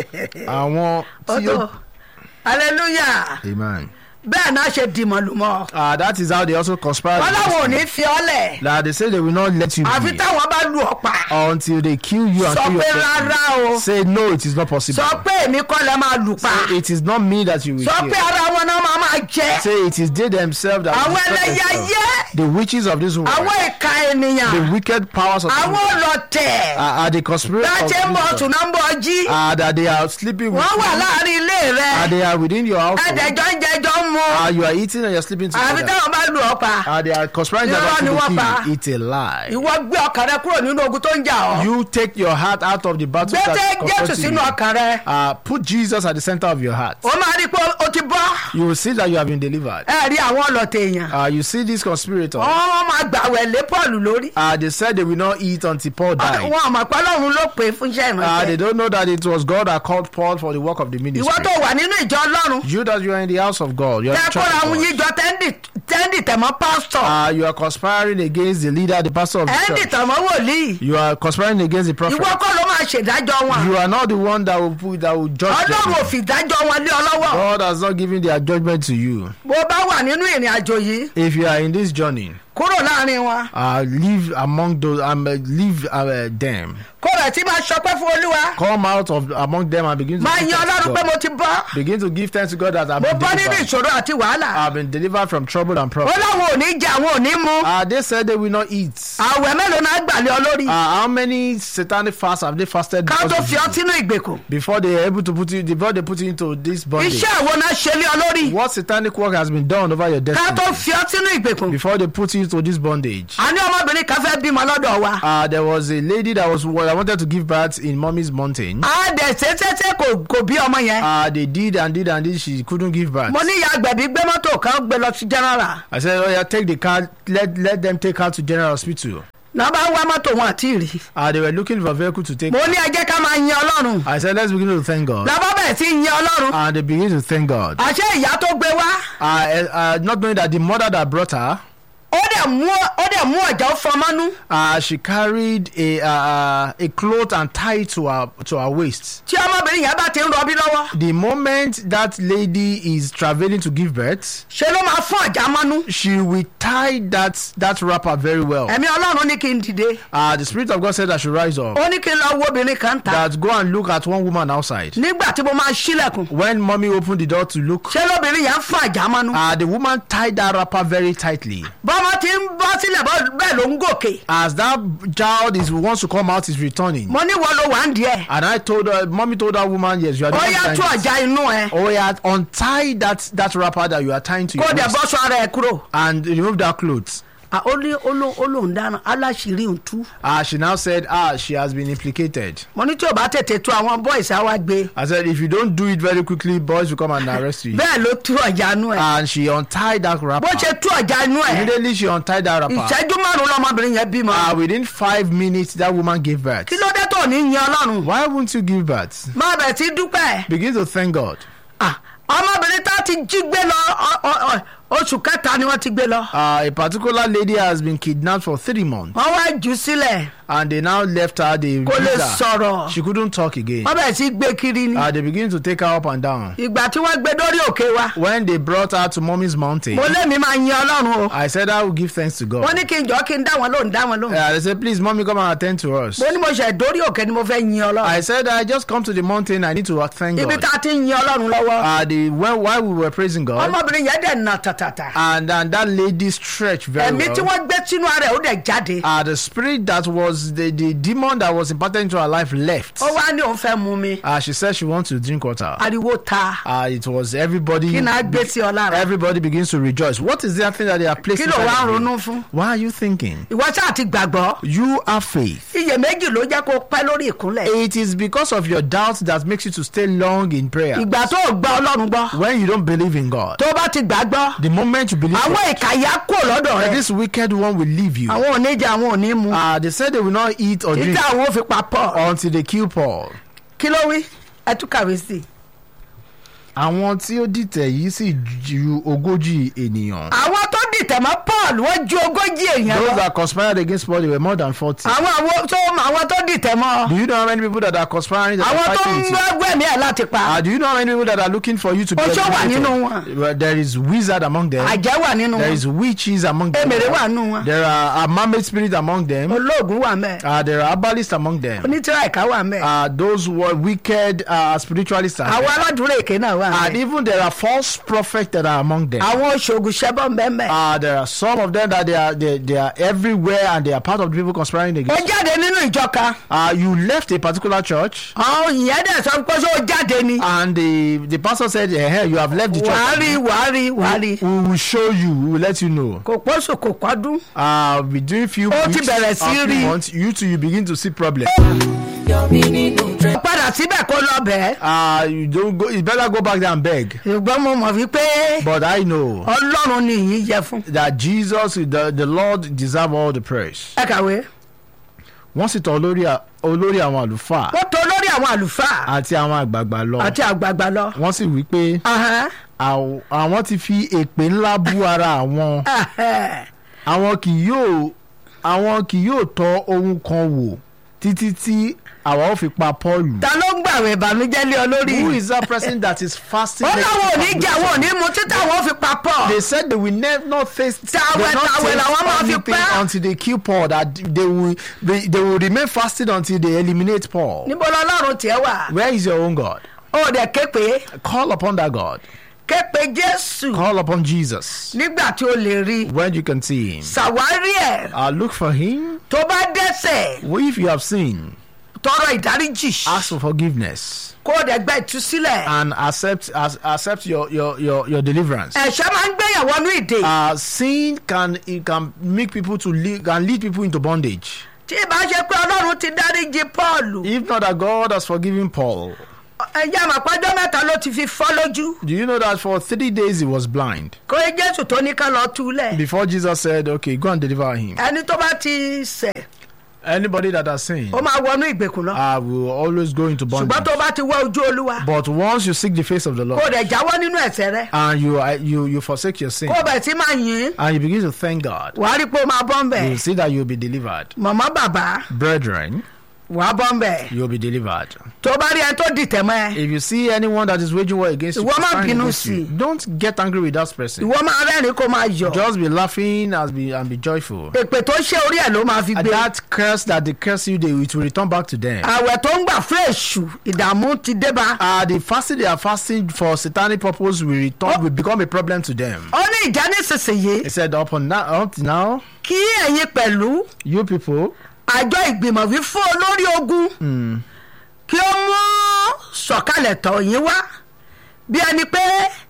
Àwọn tí yóò. ọ̀tọ̀ hallelujah. Amen. bẹ́ẹ̀ náà ṣe dìmọ̀ lù mọ́. Uh, that is how they also conspired. wọ́n láwọn ò against ní you. fi ọ́ lẹ̀. That they say they will not let you àfi be táwọn bá lù ọ́ pa. until they kill you and sọ kill your pé person. rárá o. Say no, it is not possible. sọ pé èmi kọ́ lẹ máa lù pa. Say it is not me that you will sọ kill. pé ara wọn náà máa máa jẹ. Say it is they themselves that will àwọn destroy ẹlẹ́yà themselves. yẹ́. The witches of this world, àwọn ìka ènìyàn. the wicked powers of this àwọn world, ọlọ̀tẹ̀. are, are the conspirators of dájẹ́ ń bọ̀ this tún world. náà ń bọ̀ jí. Uh, that they are sleeping with wọ́n wà you, láàrin ilé rẹ. and they are within your household. ẹ̀dẹ̀jọ́ ń jẹjọ́ ń mu. Uh, you are eating and you are sleeping àfi together. táwọn bá lù ọ́ pa. Uh, they are conspiring Irọ́ that ni wọ́n pa. to kill you. It's a lie. ìwọ gbé ọkàn rẹ kúrò nínú ogun tó ń jà ọ́. You take your heart out of the battle gbé that is Jésù confronting sínú you. ọkàn rẹ. Uh, put Jesus at the center of your heart. ó máa rí i pé o ti bọ́. You will see that you have been delivered. ẹ rí àwọn ọlọ̀tẹ̀ èèyàn. Uh, you see these conspirators. wọ́n máa gbàwẹ̀ lé Pọ́ọ̀lù lórí. Uh, they said they will not eat until Paul died. wọn àmọ̀ pé Ọlọ́run ló pè é fún iṣẹ́ Uh, they ìránṣẹ́. don't know that it was God that called Paul for the work of the ministry. ìwọ tó wà nínú ìjọ Ọlọ́run. You that you are in the house of God. You are, tẹ́ the church kóra of àwọn God. yíjọ tẹ́ndì tẹ̀mọ́ pásítọ̀. Uh, you are conspiring against the leader, the pastor of the ẹ̀ndì church. tẹ̀mọ́ wòlíì. You are conspiring against the prophet. ìwọ kọ́ ló máa ṣèdájọ́ wọn. You are not the one that will put, that will judge Ọlọ́run ò them. fi ìdájọ́ wọn lé ọ lọ́wọ́. God has not given their judgment to you. bó bá wà nínú ìrìn àjò yìí If you are in this journey, kúrò láàrin wọn. uh, live among those, um, uh, live uh, them. kó rẹ̀ tí máa ṣọpẹ́ fún Olúwa. Come out of among them and begin to máa give yan thanks to Ọlọ́run pé God. mo ti bọ́. Begin to give thanks to God that I've mo been bọ́ nínú delivered. ìṣòro àti wàhálà. I've been delivered from trouble and ó problem. láwọn ò ní jẹ àwọn ò ní mu. Uh, they said they will not eat. àwẹ̀ mélòó náà gbàlẹ́ ọ lórí. Uh, how many satanic fasts have they fasted ká because tó of fi ọ you? sínú ìgbèkùn. Before they are able to put you, before they put you into this bondage? iṣẹ́ àwọn náà ṣe lé ọ lórí. What satanic work has been done over your ká tó destiny fi ọ sínú ìgbèkùn. before they put you into this bondage? a ní ọmọbìnrin kan fẹ́ bímọ lọ́dọ̀ wa. Uh, there was a lady that was that wanted to give birth in Mommy's Mountain. a dẹ̀ ṣeéṣeéṣe kò kò bí ọmọ yẹn. Uh, they did and did and did. She couldn't give birth. mo ní ìyá agbẹ̀bí gbé mọ́tò kan gbé lọ sí general. I said, oh yeah, take the car. Let let them take her to General Hospital. náà bá wá mọ́tò wọn àti rí. Uh, they were looking for a vehicle to take. mo ní ẹ jẹ́ ká máa yin Ọlọ́run. I said, let's begin to thank God. làbá bẹ̀rẹ̀ sí yin Ọlọ́run. And they begin to thank God. àṣé ìyá tó gbé wá. Uh, uh, not knowing that the mother that brought her, ó dẹ̀ mú ó dẹ̀ mú ọ̀jà ó fọmọ́nú. uh, she carried a uh, a cloth and tied to her to her waist. tí ọmọbìnrin yẹn bá ti ń rọbí lọ́wọ́. The moment that lady is traveling to give birth, ṣe ló máa fún ọ̀jà mọ́nú. she will tie that that wrapper very well. ẹ̀mí Ọlọ́run ní kí n dìde. Uh, the Spirit of God said I should rise up. ó ní kí n lọ wo obìnrin kan ta. That go and look at one woman outside. nígbà tí mo máa ṣílẹ̀kùn. When mommy opened the door to look, ṣé lóbìnrin yẹn fún ọ̀jà mọ́nú. uh, the woman tied that wrapper very tightly. bọ́mọ ti ń bọ́ sílẹ̀ bẹ́ẹ̀ ló ń gòkè. As that child is wants to come out, is returning. mo ní wọ́n ló wà ń díẹ̀. And I told her, mommy told that woman, yes, you are the ó one yá tying tú this. ọ̀jà inú ẹ. Oh yeah, untie that that wrapper that you are tying to kó your dẹ̀ waist bọ́ sọ ara ẹ̀ kúrò. and remove that clothes. Ah, ó ní olóhùn dáná aláṣìírí ń tú. Ah, she now said, ah, she has been implicated. mo ní tí o bá tètè tú àwọn boys á wá gbé. I said, if you don't do it very quickly, boys will come and arrest you. bẹ́ẹ̀ ló tú ọ̀jà inú ẹ̀. And she untied that wrapper. bó ṣe tú ọ̀jà inú ẹ̀. Immediately she untied that wrapper. ìṣẹ́jú márùn-ún lọ́mọbìnrin yẹn bímọ. Ah, within five minutes, that woman gave birth. kí ló dé tó ní yin Ọlọ́run. Why won't you give birth? máa bẹ̀ tí dúpẹ́. Begin to thank God. Ah, ọmọbìnrin tá ti jí gbé lọ ọ- ọ- ọ- oṣù kẹta ni wọ́n ti gbé lọ. Uh, a particular lady has been kidnapped for three months. wọ́n wá jù ú sílẹ̀. And they now left her. They kó lè released her. sọ̀rọ̀. She couldn't talk again. wọ́n bẹ̀ sí gbé kiri ni. Uh, they begin to take her up and down. ìgbà tí wọ́n gbé dórí òkè wa. When they brought her to mommy's mountain, mo lé mi máa yin Ọlọ́run o. I said I will give thanks to God. wọ́n ní kí n jọ́ kí n dá wọn lóhùn dá wọn lóhùn. Uh, they said, please, mommy, come and attend to us. mo ní mo ṣe dórí òkè ni mo fẹ́ yin Ọlọ́run. I said, I just come to the mountain. I need to thank ibi God. tá a ti ń yin Ọlọ́run lọ́wọ́. Uh, the, when, while we were praising God, ọmọbìnrin yẹn dẹ̀ nà tàtàtà. and, and that lady stretched very ẹ̀mí tí well. wọ́n gbé sínú ara ẹ̀ ó dẹ̀ jáde. Uh, the spirit that was the, the demon that was imparted into her life left. ó wá ní òun fẹ́ mu mi. Uh, she said she wants to drink water. ariwo ta. Uh, it was everybody. kí náà gbé sí ọ lára. Everybody begins to rejoice. What is that thing that they are placed kí ló wá inside of you? ronú fún. Why are you thinking? ìwọ ṣáà ti gbàgbọ́. You have faith. iyèméjì ló jẹ́ kó pẹ́ lórí ìkúnlẹ̀. It is because of your doubt that makes you to stay long in prayer. ìgbà tó o gba Ọlọ́run gbọ́. When you don't believe in God, tó bá ti gbàgbọ́. the moment you believe àwọn ìkàyà kò lọ́dọ̀ that rẹ̀. this wicked one will leave you, àwọn ò ní jẹ àwọn ò ní mu. uh, they said they will not eat or drink títí àwọn ò fi pa Paul. until they kill Paul. kí ló wí ẹ tún kàwé sí i. Àwọn tí ó dìtẹ̀ yìí sì ju ogójì ènìyàn. àwọn tó dìtẹ̀ mọ́ Paul wọ́n ju ogójì èèyàn Those lọ. that conspired against Paul, they were more than forty. àwọn àwọn tó àwọn tó dìtẹ̀ mọ́. Do you know how many people that are conspiring that àwọn are tó fighting ń with you? lọ gbẹ̀mí ẹ̀ láti pa. Uh, do you know how many people that are looking for you to be Oṣó wà nínú eliminated? Well, there is wizard among them. àjẹ́ wà nínú There wọn. is witches among them. èmèrè wà nínú wọn. There are a mermaid spirit among them. olóògùn wà mẹ́. Uh, there are herbalists among them. onítìrà ìka wà mẹ́. Uh, those who are wicked uh, spiritualists. are àwọn there. aládùúrà èké náà wà And mẹ́. even there are false prophets that are among them. àwọn oṣoògùn ṣẹ́bọ̀ mẹ́mẹ́. Uh, there are some of them that they are they, they are everywhere and they are part of the people conspiring ó against. jáde nínú ìjọ kan. Uh, you left a particular church àwọn ìyẹn dẹ̀ sọ pé ó jáde ni. and the, the pastor said, hey, hey, you have left the wàá church. rí wàá rí wàá rí. We will show you. We will let you know. kò pọ́sù kò pọ́dún. Uh, between few Ó ti weeks bẹ̀rẹ̀ and sí few rí. months, you too, you begin to see problems. padà síbẹ̀ kó lọ bẹ́ẹ̀. Uh, you don't go. You better go back there and beg. ṣùgbọ́n mo mọ̀ wípé But I know Ọlọ́run ni ìyìn jẹ fún. that Jesus, the, the Lord, deserve all the praise. ẹ kàwé. Wọ́n sì tọ̀ olórí à- olórí àwọn àlùfáà wọ́n tó lórí àwọn àlùfáà àti àwọn àgbààgbà lọ. àti àgbààgbà lọ. Wọ́n sì wí pé Ahán. àw- àwọn ti fi èpè ńlá bú ara àwọn. Ahán. Àwọn kì yóò àwọn kì yóò tọ́ ohun kan wò títí tí àwa ó fi pa Paul. ta ló ń gbàwé ìbànújẹ́ lé ọ lórí. Who is that person that is fasting? ó next láwọn ò to ní Paul? jà wọn ò ní mu títí àwọn ò fi pa Paul. They said they will never not taste. Tàwẹ̀, they will not tàwẹ̀ taste làwọn máa fi anything pẹ́. until they kill Paul. That they will they, they will remain fasting until they eliminate Paul. níbo lọ́lọ́run tiẹ̀ wà. Where is your own God? ó dẹ̀ képe Call upon that God. képe Jésù Call upon Jesus nígbà tí o lè rí. when you can see Him. ṣàwárí ẹ̀ Uh, look for Him. tó bá dẹ́ṣẹ̀ If you have sinned, tọrọ ìdáríjì ask for forgiveness kó o dẹ̀ gba ìtúsílẹ̀. and accept as, accept your, your, your, your deliverance. ẹ̀ṣẹ̀ máa ń gbéyàwó ní ìdè. Uh, sin can it can make people to lead, can lead people into bondage. tí ìbá ṣe pé Ọlọ́run ti dáríjì Pọ́ọ̀lù If not that God has forgiven Paul, ẹjẹ́ àmọ̀pájọ́ mẹ́ta ló ti fi fọ́ lójú. Do you know that for three days he was blind? kò yẹ Jésù tó ní ká lọ túlẹ̀. Before Jesus said, okay, go and deliver him. ẹni tó bá ti ṣẹ̀ Anybody that has sinned, ó máa wọnú ìgbèkùn lọ. I will always go into ṣùgbọ́n bondage. tó bá ti wá ojú Olúwa But once you seek the face of the kó Lord o dẹ̀ jáwọ́ nínú ẹ̀ṣẹ̀ rẹ and you you you forsake your sin kó o bẹ̀ tí máa yìn and you begin to thank God, wàá rí pé o máa bọ́ ń you bẹ̀. will see that you will be delivered. màmá bàbá Brethren, wàá bọ́ ń bẹ̀. you will be delivered. tó bá rí ẹni tó dìtẹ̀ mọ́ ẹ If you see anyone that is waging war against you, Ìwọ má conspiring bínú against you, sí. don't get angry with that person. ìwọ máa rẹ́rìn-ín kó máa yọ̀. Just be laughing and be and be joyful. èpè tó ṣe orí ẹ̀ ló máa fi And gbé. that curse that they curse you, they it will return back to them. àwẹ̀ tó ń gbà fún èṣù ìdààmú ti dé bá. Uh, the fasting they are fasting for satanic purpose will return will become a problem to them. ó ní ìjà nísinsìnyí He said, up, on now, up to now, kí ẹ̀yin pẹ̀lú you people, àjọ ìgbìmọ̀ wí fún olórí ogun mm, kí ó mú sọ̀kalẹ̀ tọ̀ yín wá bí ẹni pé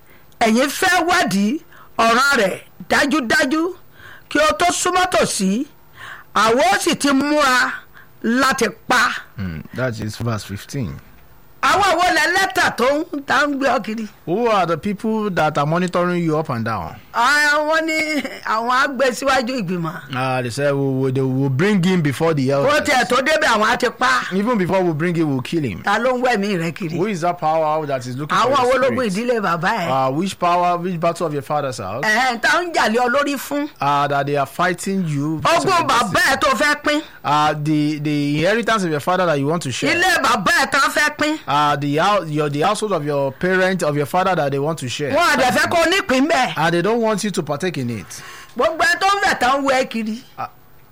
ẹ̀yin fẹ́ wádìí ọ̀ràn rẹ̀ dájúdájú kí ó tó súnmọ́ tòsí àwọn ó sì ti múra láti pa. mm, that is verse fifteen. àwọn àwọn ilẹ̀ lẹ́tà tó ń ta ń gbé ọ kiri. Who are the people that are monitoring you up and down? àwọn ní àwọn àgbẹ̀ síwájú ìgbìmọ̀. Uh, they said, we will, they will bring him before the ó elders. tiẹ̀ tó débẹ̀ àwọn á ti pa. Even before we bring him, we'll kill him. ta ló ń wẹ̀mí rẹ̀ kiri. Who is that power that is looking àwọn for àwọn your ológun spirit? ìdílé bàbá ẹ̀. Uh, which power, which battle of your father's house ẹ̀hẹ́n tá ń jàlé ọ lórí fún. uh, that they are fighting you? because of ogún your bàbá destiny? ẹ̀ tó fẹ́ pín. Uh, the the inheritance of your father that you want to share. ilé bàbá ẹ̀ tán fẹ́ pín. Uh, the house, your the household of your parent of your father that they want to share. wọn àdẹ̀ fẹ́ kó nípìn bẹ́ẹ̀. And they don't want you to partake in it. gbogbo ẹ tó ń fẹ̀ tán wẹ́ kiri. Ah.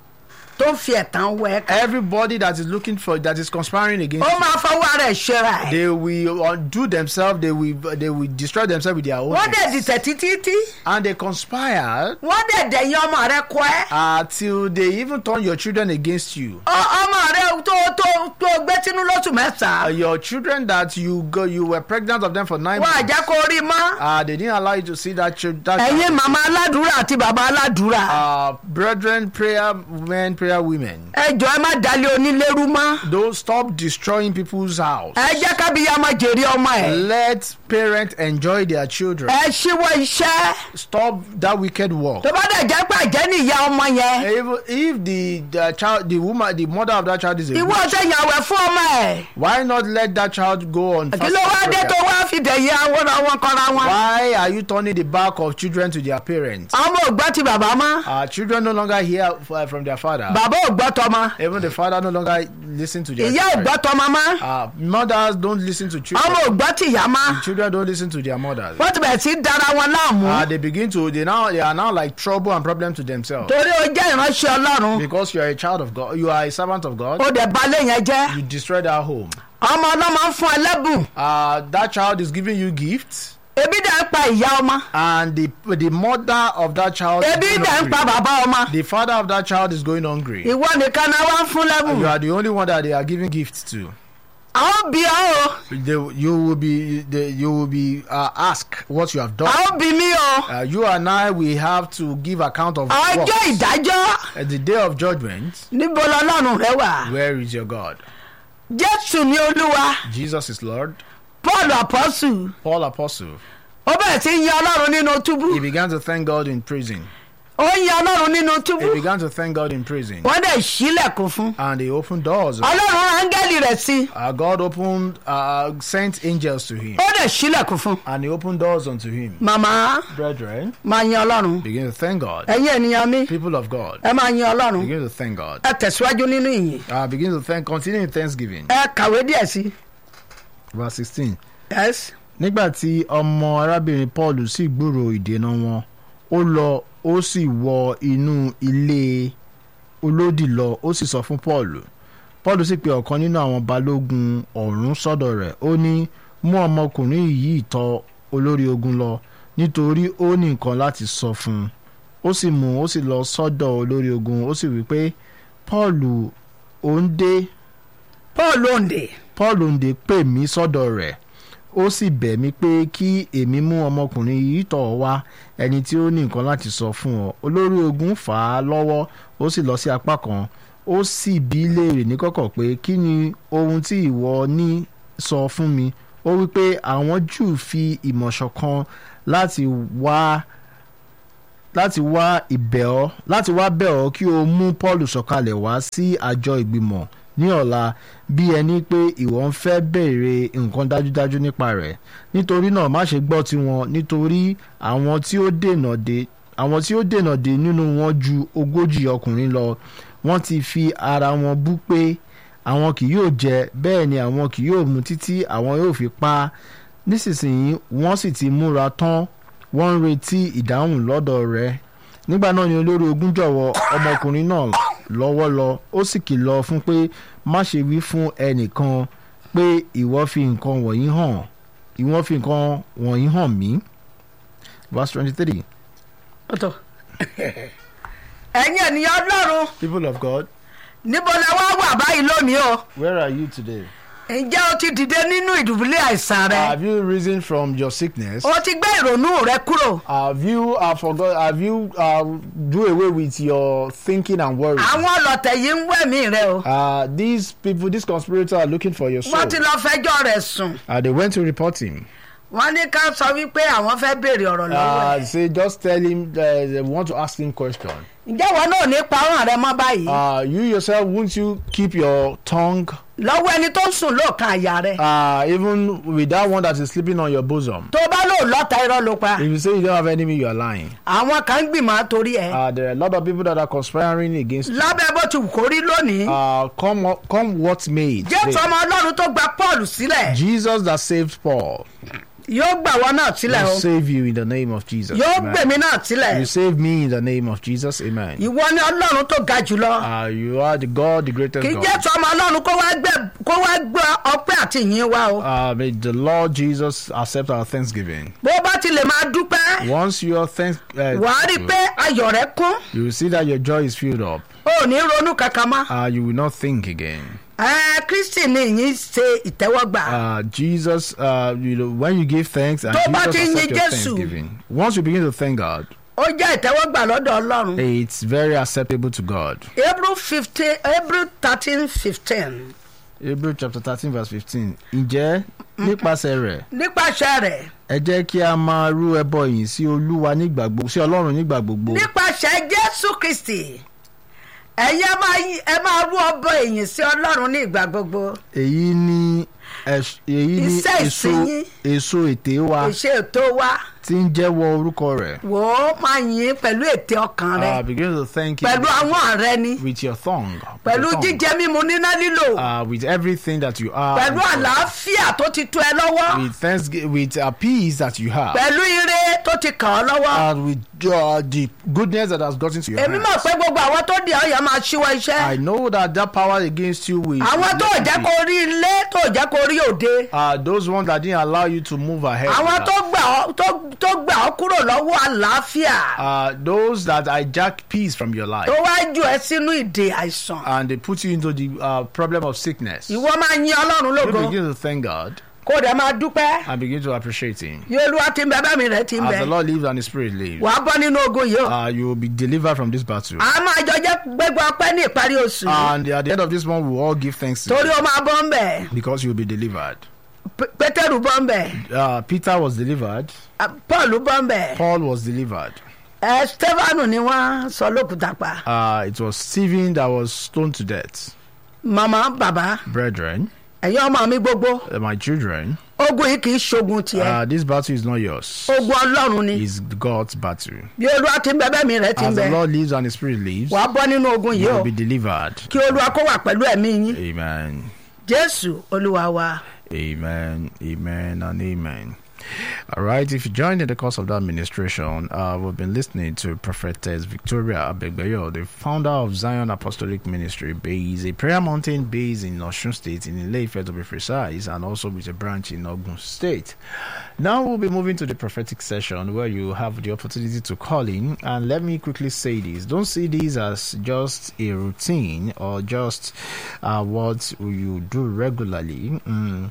tó ń fi ẹ̀tàn wẹ́ kiri. Everybody that is looking for that is conspiring against ó you, máa fọwọ́ rẹ̀ ṣera ẹ̀. they will undo themselves. They will they will destroy themselves with their own. wọ́n dẹ̀ hands. dìtẹ̀ títí tí. And they conspire wọ́n dẹ̀ dẹ̀yìn ọmọ rẹ̀ kọ́ ẹ́. uh, till they even turn your children against you. Ọ- ọmọ rẹ̀ tó tó tó gbé tínú lóṣù Uh, mẹ́sàn-án. your children that you go you were pregnant of them for nine wọ́n months. àjẹ́ kó rí mọ́. Uh, they didn't allow you to see that child. That ẹ̀yin màmá aládùúrà àti bàbá aládùúrà. uh, brethren, prayer men, prayer women. ẹ jọ ẹ má dalẹ̀ onílérú mọ́. Don't stop destroying people's house. ẹ jẹ́ kábíyá máa jèrè ọmọ ẹ̀. Let parents enjoy their children. ẹ ṣíwọ́ iṣẹ́. Stop that wicked work. tó bá dẹ̀ jẹ́ pé àjẹ́ nìyá ọmọ yẹn. If, if the, the child, the woman, the mother of that child is a ìwọ witch, ọ̀sẹ̀ yàwẹ̀ fún ọmọ ẹ̀. why not let that child go on kí fasting ló wá dé prayer? tó wá fi dẹ̀yẹ àwọn àwọn kọ́ra wọn. Why are you turning the back of children to their parents? ọmọ ò gbọ́ ti bàbá mọ́. Uh, children no longer hear f- from their father. bàbá ò gbọ́ tọmọ. Even the father no longer listen to their ìyá ò parents. gbọ́ tọmọ mọ́. Uh, mothers don't listen to ọmọ children. ò gbọ́ ti ìyá mọ́. Children don't listen to their mothers. wọ́n ti bẹ̀rẹ̀ sí í dára wọn láàmú. Uh, they begin to they now they are now like trouble and problem to themselves. torí o jẹ́ ìránṣẹ́ ọlọ́run. Because you are a child of God, you are a servant of God. o dẹ̀ balẹ̀ yẹn jẹ́. You destroy that home. ọmọ ọlọ́mọ ń fún ẹ lẹ́bùn. Uh, that child is giving you gifts, ebi dẹ̀ ń pa ìyá ọmọ. and the the mother of that child is ebi going dẹ̀ ń pa hungry. bàbá ọmọ. The father of that child is going hungry. ìwọ nìkan náà wá ń fún lẹ́bùn. You are the only one that they are giving gifts to. àwọn bí ọ o. They, you will be they, you will be uh, asked what you have done. àwọn bí mi o. Uh, you and I we have to give account of what. ọjọ́ ìdájọ́. At the day of judgment, níbo lọ́lọ́run rẹ wà. where is your God? jésù ní olúwa. Jesus is Lord. paul apọ́sù. Paul Apostle. ó bẹ̀rẹ̀ sí í yan ọlọ́run nínú He túbú. began to thank God in prison. ó ń yan ọlọ́run nínú túbú. He began to thank God in prison. wọ́n dẹ̀ sílẹ̀kùn fún. And he opened doors. ọlọ́run áńgẹ́lì rẹ̀ sí. Uh, God opened, uh, sent angels to him. ó dẹ̀ sílẹ̀kùn fún. And he opened doors unto him. màmá Brethren, máa yan ọlọ́run. begin to thank God. ẹ̀yin ènìyàn mi People of God, ẹ máa yan ọlọ́run. begin to thank God. ẹ tẹ̀síwájú nínú ìyìn. Uh, begin to thank, continue in thanksgiving. ẹ kàwé díẹ̀ sí. Verse sixteen. yes. Nígbà tí ọmọ arábìnrin Paul sì gbúrò ìdènà wọn, ó lọ ó sì wọ inú ilé olódì lọ, ó sì sọ fún Paul. Paul sì pe ọ̀kan nínú àwọn balógun ọ̀rún sọ́dọ̀ rẹ̀, ó ní, mú ọmọkùnrin yìí tọ̀ olórí ogun lọ, nítorí ó ní nǹkan láti sọ fún un. Ó sì mú ó sì lọ sọ́dọ̀ olórí ogun, ó sì wí pé, Paul òǹdè paul òǹdè. Paul òǹdè pè mí sọ́dọ̀ rẹ̀, ó sì bẹ̀ mí pé kí èmi mú ọmọkùnrin yìí tọ̀ ọ́ wá, ẹni tí ó ní nǹkan láti sọ fún ọ. Olórí ogun fà á lọ́wọ́, ó sì lọ sí apá kan, ó sì bi í léèrè níkọ̀kọ̀ pé kí ni ohun tí ìwọ ní sọ fún mi. ó wí pé àwọn Júù fi ìmọ̀ ṣọ̀kan láti wá láti wá ìbẹ̀ ọ́ láti wá bẹ̀ ọ́ kí o mú Paul sọ̀kalẹ̀ wá sí àjọ ìgbìmọ̀ ní ọ̀la bí ẹni pé ìwọ ń fẹ́ béèrè nǹkan dájúdájú nípa rẹ̀. Nítorí náà má ṣe gbọ́ tiwọn, nítorí àwọn tí ó dènà dé àwọn tí ó dènà dé nínú wọn ju ogójì ọkùnrin lọ. Wọ́n ti fi ara wọn bú pé àwọn kì yóò jẹ, bẹ́ẹ̀ ni àwọn kì yóò mu títí àwọn yóò fi pa á. Nísinsìnyí wọ́n sì ti múra tán, wọ́n ń retí ìdáhùn lọ́dọ̀ rẹ̀. Nígbà náà ni olórí ogun jọ̀wọ́ ọmọkùnrin náà lọ́wọ́ lọ, ó sì kìlọ̀ fún pé má ṣe wí fún ẹnìkan pé ìwọ fi nǹkan wọ̀nyí hàn ìwọ fi nǹkan wọ̀nyí hàn mí. Verse twenty-three. ọ̀tọ̀ ẹ̀yin ènìyàn Ọlọ́run, People of God, níbo la wá wà báyìí lónìí o? where are you today? Ǹjẹ́ o ti dìde nínú ìdùbúlẹ̀ àìsàn rẹ? Have you risen from your sickness? O ti gbé ìrònú rẹ kúrò? Have you uh, forgot? Have you uh, do away with your thinking and worry? Àwọn ọlọ̀tẹ̀ yìí ń wẹ̀mí rẹ o. Uh, these people, these conspirators are looking for your soul. Wọ́n ti lọ fẹjọ́ rẹ̀ sùn. Uh, they went to report him. Wọ́n ní ká sọ wípé àwọn fẹ́ béèrè ọ̀rọ̀ lọ́wọ́ Uh, ẹ̀. say just tell him uh, they want to ask him question. Ǹjẹ́ wọn náà ní parun rẹ mọ́ báyìí? Uh, you yourself, won't you keep your tongue? Lọ́wọ́ ẹni tó ń sùn lóòkan àyà rẹ. Uh, even with that one that is sleeping on your bosom. Tó bá lò lọ́ta irọ́ ló pa. If you say you don't have enemy, you are lying. Àwọn kan ń gbìmọ̀ torí ẹ̀. Uh, there are a lot of people that are conspiring against you. Lábẹ́ bó ti wù kó rí lónìí. Uh, come, come what may. Jésù today. ọmọ Ọlọ́run tó gba Paul sílẹ̀. Jesus that saved Paul Yóò gbà wọ́n náà sílẹ̀ will o. save you in the name of Jesus. Yóò Amen. gbèmí náà sílẹ̀. You save me in the name of Jesus. Amen. Ìwọ ni Ọlọ́run tó ga jùlọ. Uh, you are the God, the greatest Kì í God. Jésù ọmọ Ọlọ́run kó wá gbẹ kó wá gbọ́ ọpẹ́ àti ìyìn wa o. Uh, may the Lord Jesus accept our thanksgiving. Bó bá ti lè máa dúpẹ́, Once you are thank, uh, wàá rí i pé ayọ̀ rẹ kún. you will see that your joy is filled up. O ò ní ronú kankan mọ́. Uh, you will not think again. Ẹ Kristi ni ìyìn ṣe ìtẹ́wọ́gbà. Uh, Jesus, uh, you know, when you give thanks and Tó bá Jesus ti yin accept your Jésù. thanksgiving, once you begin to thank God, Ó jẹ́ ìtẹ́wọ́gbà lọ́dọ̀ Ọlọ́run. it's very acceptable to God. Hebrew fifteen Hebrew thirteen fifteen. Hebrew chapter thirteen verse fifteen. Ǹjẹ́ nípasẹ̀ rẹ̀ Nípasẹ̀ rẹ̀. ẹ jẹ́ kí a máa rú ẹbọ ìyìn sí Olúwa nígbà gbogbo, sí Ọlọ́run nígbà gbogbo. Nípasẹ̀ Jésù Kristi. Ẹ̀yin máa yí- ẹ máa rú ọbọ ìyìn sí Ọlọ́run ní ìgbà gbogbo. Èyí ni ẹ̀s- èyí ni Iṣẹ́ èso ìsinyìí. èso ètè wa Ìṣe ètò wa. tí ń jẹ́wọ́ orúkọ rẹ̀. Wò ó máa yìn pẹ̀lú ètè ọkàn rẹ. Uh, begin to thank him Pẹ̀lú àwọn rẹ ni. with your tongue. with Pẹ̀lú your tongue. jíjẹ mímu níná lílò. Uh, with everything that you are. Pẹ̀lú àlàáfíà tó ti tó ẹ lọ́wọ́. With thanksgiving, with a peace that you have. Pẹ̀lú ire tó ti kàn ọ́ lọ́wọ́. And with uh, the goodness that has gotten to your Èmi mọ̀ hands. pé gbogbo àwọn tó di ọ̀yà máa ṣíwọ́ iṣẹ́. I know that that power against you will. Àwọn tó jẹ́ kó rí ilé tó jẹ́ kó rí òde. Uh, those ones that didn't allow you to move ahead. Àwọn tó gbà ọ́ tó tó gbà ọ́ kúrò lọ́wọ́ àlàáfíà. Uh, those that hijack peace from your life. Tó wá jù ẹ́ sínú ìdè àìsàn. And they put you into the uh, problem of sickness. Ìwọ máa yin Ọlọ́run You lógo. begin to thank God Kó dẹ̀ máa dúpẹ́. and begin to appreciate Him. Yóò Olúwa ti ń bẹ bẹ́ẹ̀ mi rẹ̀ ti ń As bẹ. the Lord lives and His Spirit lives, Wàá bọ́ nínú ogun yìí o. uh, you will be delivered from this battle. A máa jọ jẹ́ gbégbá ọpẹ́ ní ìparí oṣù yìí. And at the end of this month, we will all give thanks to Torí Him ó máa bọ́ ń bẹ̀. because you will be delivered. P- Pétérù bọ́ ń bẹ̀. Uh, Peter was delivered. Ah, Paul bọ́ ń bẹ̀. Paul was delivered. Ẹ Stefanu ni wọ́n sọ lókùúta pa. Uh, it was Stephen that was stoned to death. Màmá bàbá Brethren, ẹ̀yin ọmọ mi gbogbo. uh, my children, Ogun yìí kì í ṣogun tiẹ̀. uh, this battle is not yours. Ogun Ọlọ́run ni. It's God's battle. Bí Olúwa ti ń bẹ bẹ́ẹ̀ mi rẹ̀ ti ń As the bẹ. Lord lives and His Spirit lives, Wàá bọ́ nínú ogun yìí you o. will be delivered. Kí Olúwa kó wà pẹ̀lú ẹ̀mí yín. Amen. Jésù Olúwa wa. Amen, amen, and amen. All right, if you joined in the course of that administration, uh, we've been listening to Prophetess Victoria Abegbeyo, the founder of Zion Apostolic Ministry, based a prayer mountain based in Osun State, in Ile-Ife to be precise, and also with a branch in Ogun State. Now we'll be moving to the prophetic session where you have the opportunity to call in. And let me quickly say this: don't see this as just a routine or just uh, what you do regularly. Mm.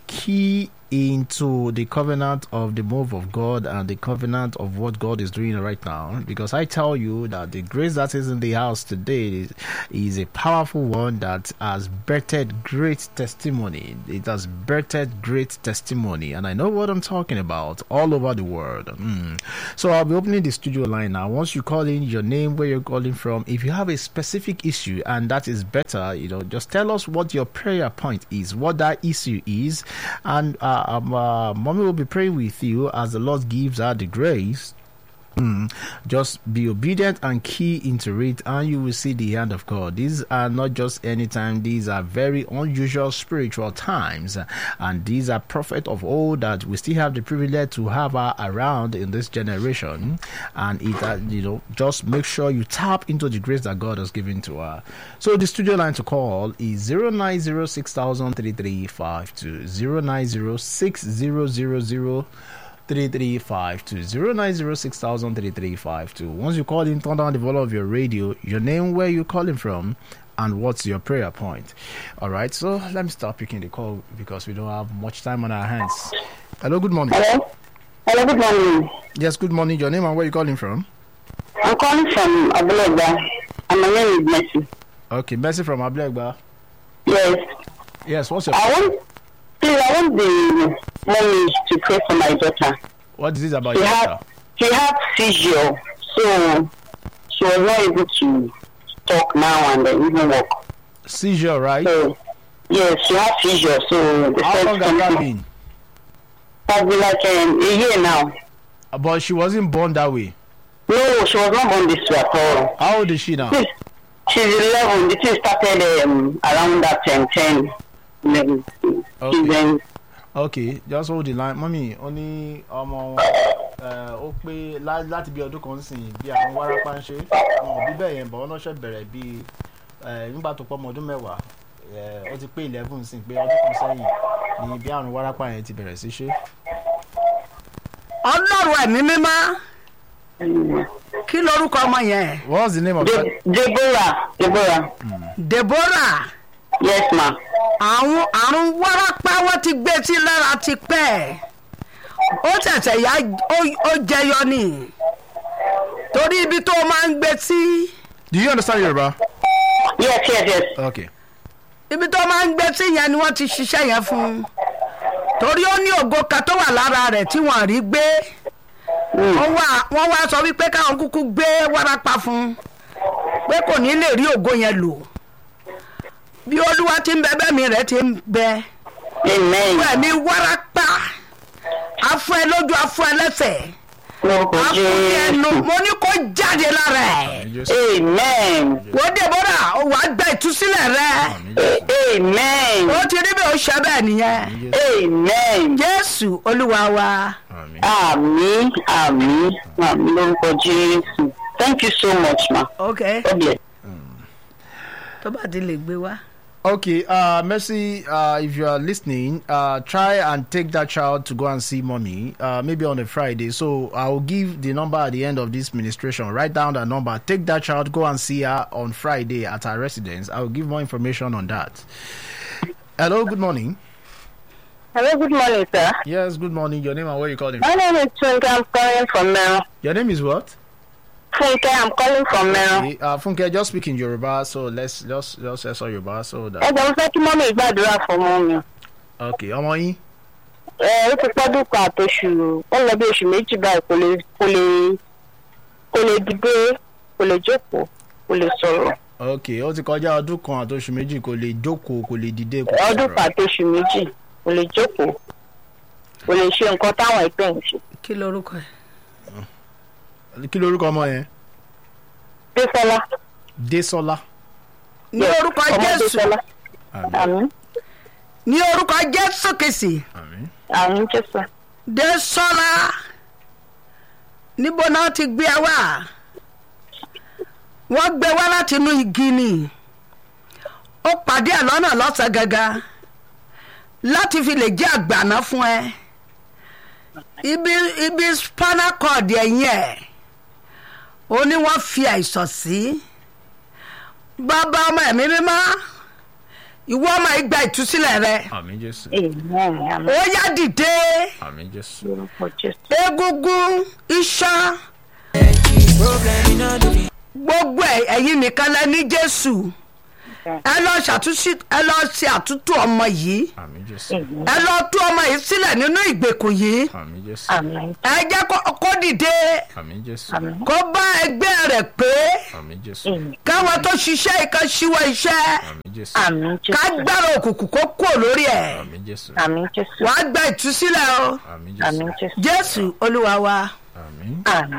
key into the covenant of the move of God and the covenant of what God is doing right now, because I tell you that the grace that is in the house today is, is a powerful one that has birthed great testimony. It has birthed great testimony, and I know what I'm talking about all over the world. Mm. So I'll be opening the studio line now. Once you call in your name, where you're calling from, if you have a specific issue and that is better, you know, just tell us what your prayer point is, what that issue is, and uh, Um, uh, mommy will be praying with you as the Lord gives her the grace. Mm. Just be obedient and key into it, and you will see the hand of God. These are not just any time; these are very unusual spiritual times, and these are prophets of old that we still have the privilege to have her around in this generation. And it, uh, you know, just make sure you tap into the grace that God has given to her. So the studio line to call is zero nine zero six thousand three three five two zero nine zero six zero zero zero. three three five two zero nine zero six thousand three three five two. Once you call in, turn down the volume of your radio, your name, where you're calling from, and what's your prayer point. All right, so let me start picking the call because we don't have much time on our hands. Hello, good morning. Hello. Hello, good morning. Yes, good morning. Your name and where you calling from? I'm calling from Abulegba, and my name is Mercy. Okay, Mercy from Abulegba. Yes. Yes, what's your I want, please, I want the mommy to pray for my daughter. What is this about She your had, daughter? she had seizure, so she was not able to talk now and then even walk. Seizure, right? So, yes, she had seizure, so they How said long has that something- been? That's been like um, a year now. But she wasn't born that way. No, she was not born this way at all. How old is she now? She's, she's eleven. The thing started um, around that time, ten, eleven. Okay. Then, Okay, just hold the line. Mọ́mí, ó ní ọmọ ó pé láti bí ọdún kan sìn bí àwọn wárápá ń ṣe wọn ò bí bẹ́ẹ̀ yẹn bọ̀ ọ́n ṣẹ̀ bẹ̀rẹ̀ bí nígbà tó pọ̀ ọmọ ọdún mẹ́wàá ó ti pé eleven sìn pé ọdún kan sẹ́yìn ni bí àrùn wárápá yẹn ti bẹ̀rẹ̀ sí ṣe. ọlọ́run ẹ̀mí mímọ́ kí lorúkọ ọmọ yẹn. What's the name of that? De- Deborah. Deborah. Deborah. Yes, ma. àwọn àrùn wárápá wọn ti gbé sí lára ti pẹ́ ó ṣẹ̀ṣẹ̀ yá ó jẹyọ ni torí ibi tó máa ń gbé sí. Do you understand Yoruba? Yes, yes, yes. Okay. ibi tó máa ń gbé sí yẹn ni wọ́n ti ṣiṣẹ́ yẹn fún torí ó ní ògo kan tó wà lára rẹ̀ tí wọ́n rí gbé wọ́n wá wọ́n wá sọ wípé káwọn kúkú gbé wárápá fún pé kò ní lè rí ògo yẹn lò bí olúwa ti ń bẹ bẹ́ẹ̀ mi rẹ̀ ti ń bẹ Amen. ẹ̀mí wárápá afọ ẹ lójú afọ ẹ lẹ́sẹ̀ Lórúkọ afọ ẹ ẹnu Jésù. mo ní kó jáde lára ẹ̀ Amen. wọ́n Deborah wàá gba ìtúsílẹ̀ rẹ̀ Amen. ó ti rí bí ó ṣe bẹ́ẹ̀ nìyẹn Amen. Jésù olúwa wa. Amen. Àmín, àmín, àmín lórúkọ Jésù. Thank you so much, ma. ok God bless. tó bá ti lè gbé wá. Okay, uh, Mercy, uh, if you are listening, uh, try and take that child to go and see mommy, uh, maybe on a Friday. So I will give the number at the end of this ministration. Write down that number. Take that child, go and see her on Friday at her residence. I will give more information on that. Hello, good morning. Hello, good morning, sir. Yes, good morning. Your name and where you calling from? My name is Funke. I'm calling from Mero. Your name is what? Funke, I'm calling from Mero. Okay, uh, Funke, just speak in Yoruba, so let's just just say Yoruba so that. Ẹ jẹ́ mo fẹ́ kí mọ́mí gbàdúrà fún ọmọ mi. Okay, ọmọ yín. Ẹ ó ti pọ́dún kan àtòṣù ó lọ bí oṣù méjì báyìí kò lè kò lè kò lè dìde kò lè jókòó kò lè sọ̀rọ̀. Okay, ó ti kọjá ọdún kan àti oṣù méjì kò lè jókòó kò lè dìde kò lè Ọdún sọ̀rọ̀. kan àtòṣù méjì kò lè jókòó kò lè ṣe nǹkan táwọn ẹgbẹ́ ń ṣe. kí lorúkọ ẹ. Kí lorúkọ ọmọ yẹn? Désọlá. Désọlá. ní orúkọ Ọmọ Jésù Désọlá. Àmín. Àmín. ní orúkọ Jésù kìsì Àmín. Àmín Jésù. Désọlá níbo náà ti gbé ẹ wá wọ́n gbé wá láti inú igi ni ó pàdé ẹ̀ lọ́nà lọ́sàn gangan láti fi lè jẹ́ àgbàná fún ẹ ibi ibi spinal cord ẹ̀yìn ẹ̀ ó ní wọ́n fi àìsàn sí bàbá ọmọ ẹ̀mí mímọ́ ìwọ ọmọ yìí gba ìtúsílẹ̀ rẹ Àmín Jésù. Amen. Amen. ó yá dìde Àmín Jésù. Lórúkọ Jésù. egungun iṣan gbogbo ẹ̀- ẹ̀yin nìkan lẹ ní Jésù ẹ lọ ṣàtúnṣe ẹ lọ ṣe àtúntò ọmọ yìí Àmín Jésù. Amen. ẹ lọ tú ọmọ yìí sílẹ̀ nínú ìgbèkùn yìí Àmín Jésù. Amen. ẹ jẹ́ kó- kó dìde Àmín Jésù. Amen. kó bá ẹgbẹ́ rẹ̀ pé Àmín Jésù. Amen. káwọn tó ṣiṣẹ́ ìkan ṣíwọ́ iṣẹ́ Àmín Jésù. Àmín ká Jésù. gbára òkùnkùn kó kúrò lórí ẹ̀ Àmín Jésù. Àmín Jésù. wàá gba ìtúsílẹ̀ o Àmín Àmín Jésù. Jésù. Jésù Olúwa wa. Àmín. Àmín.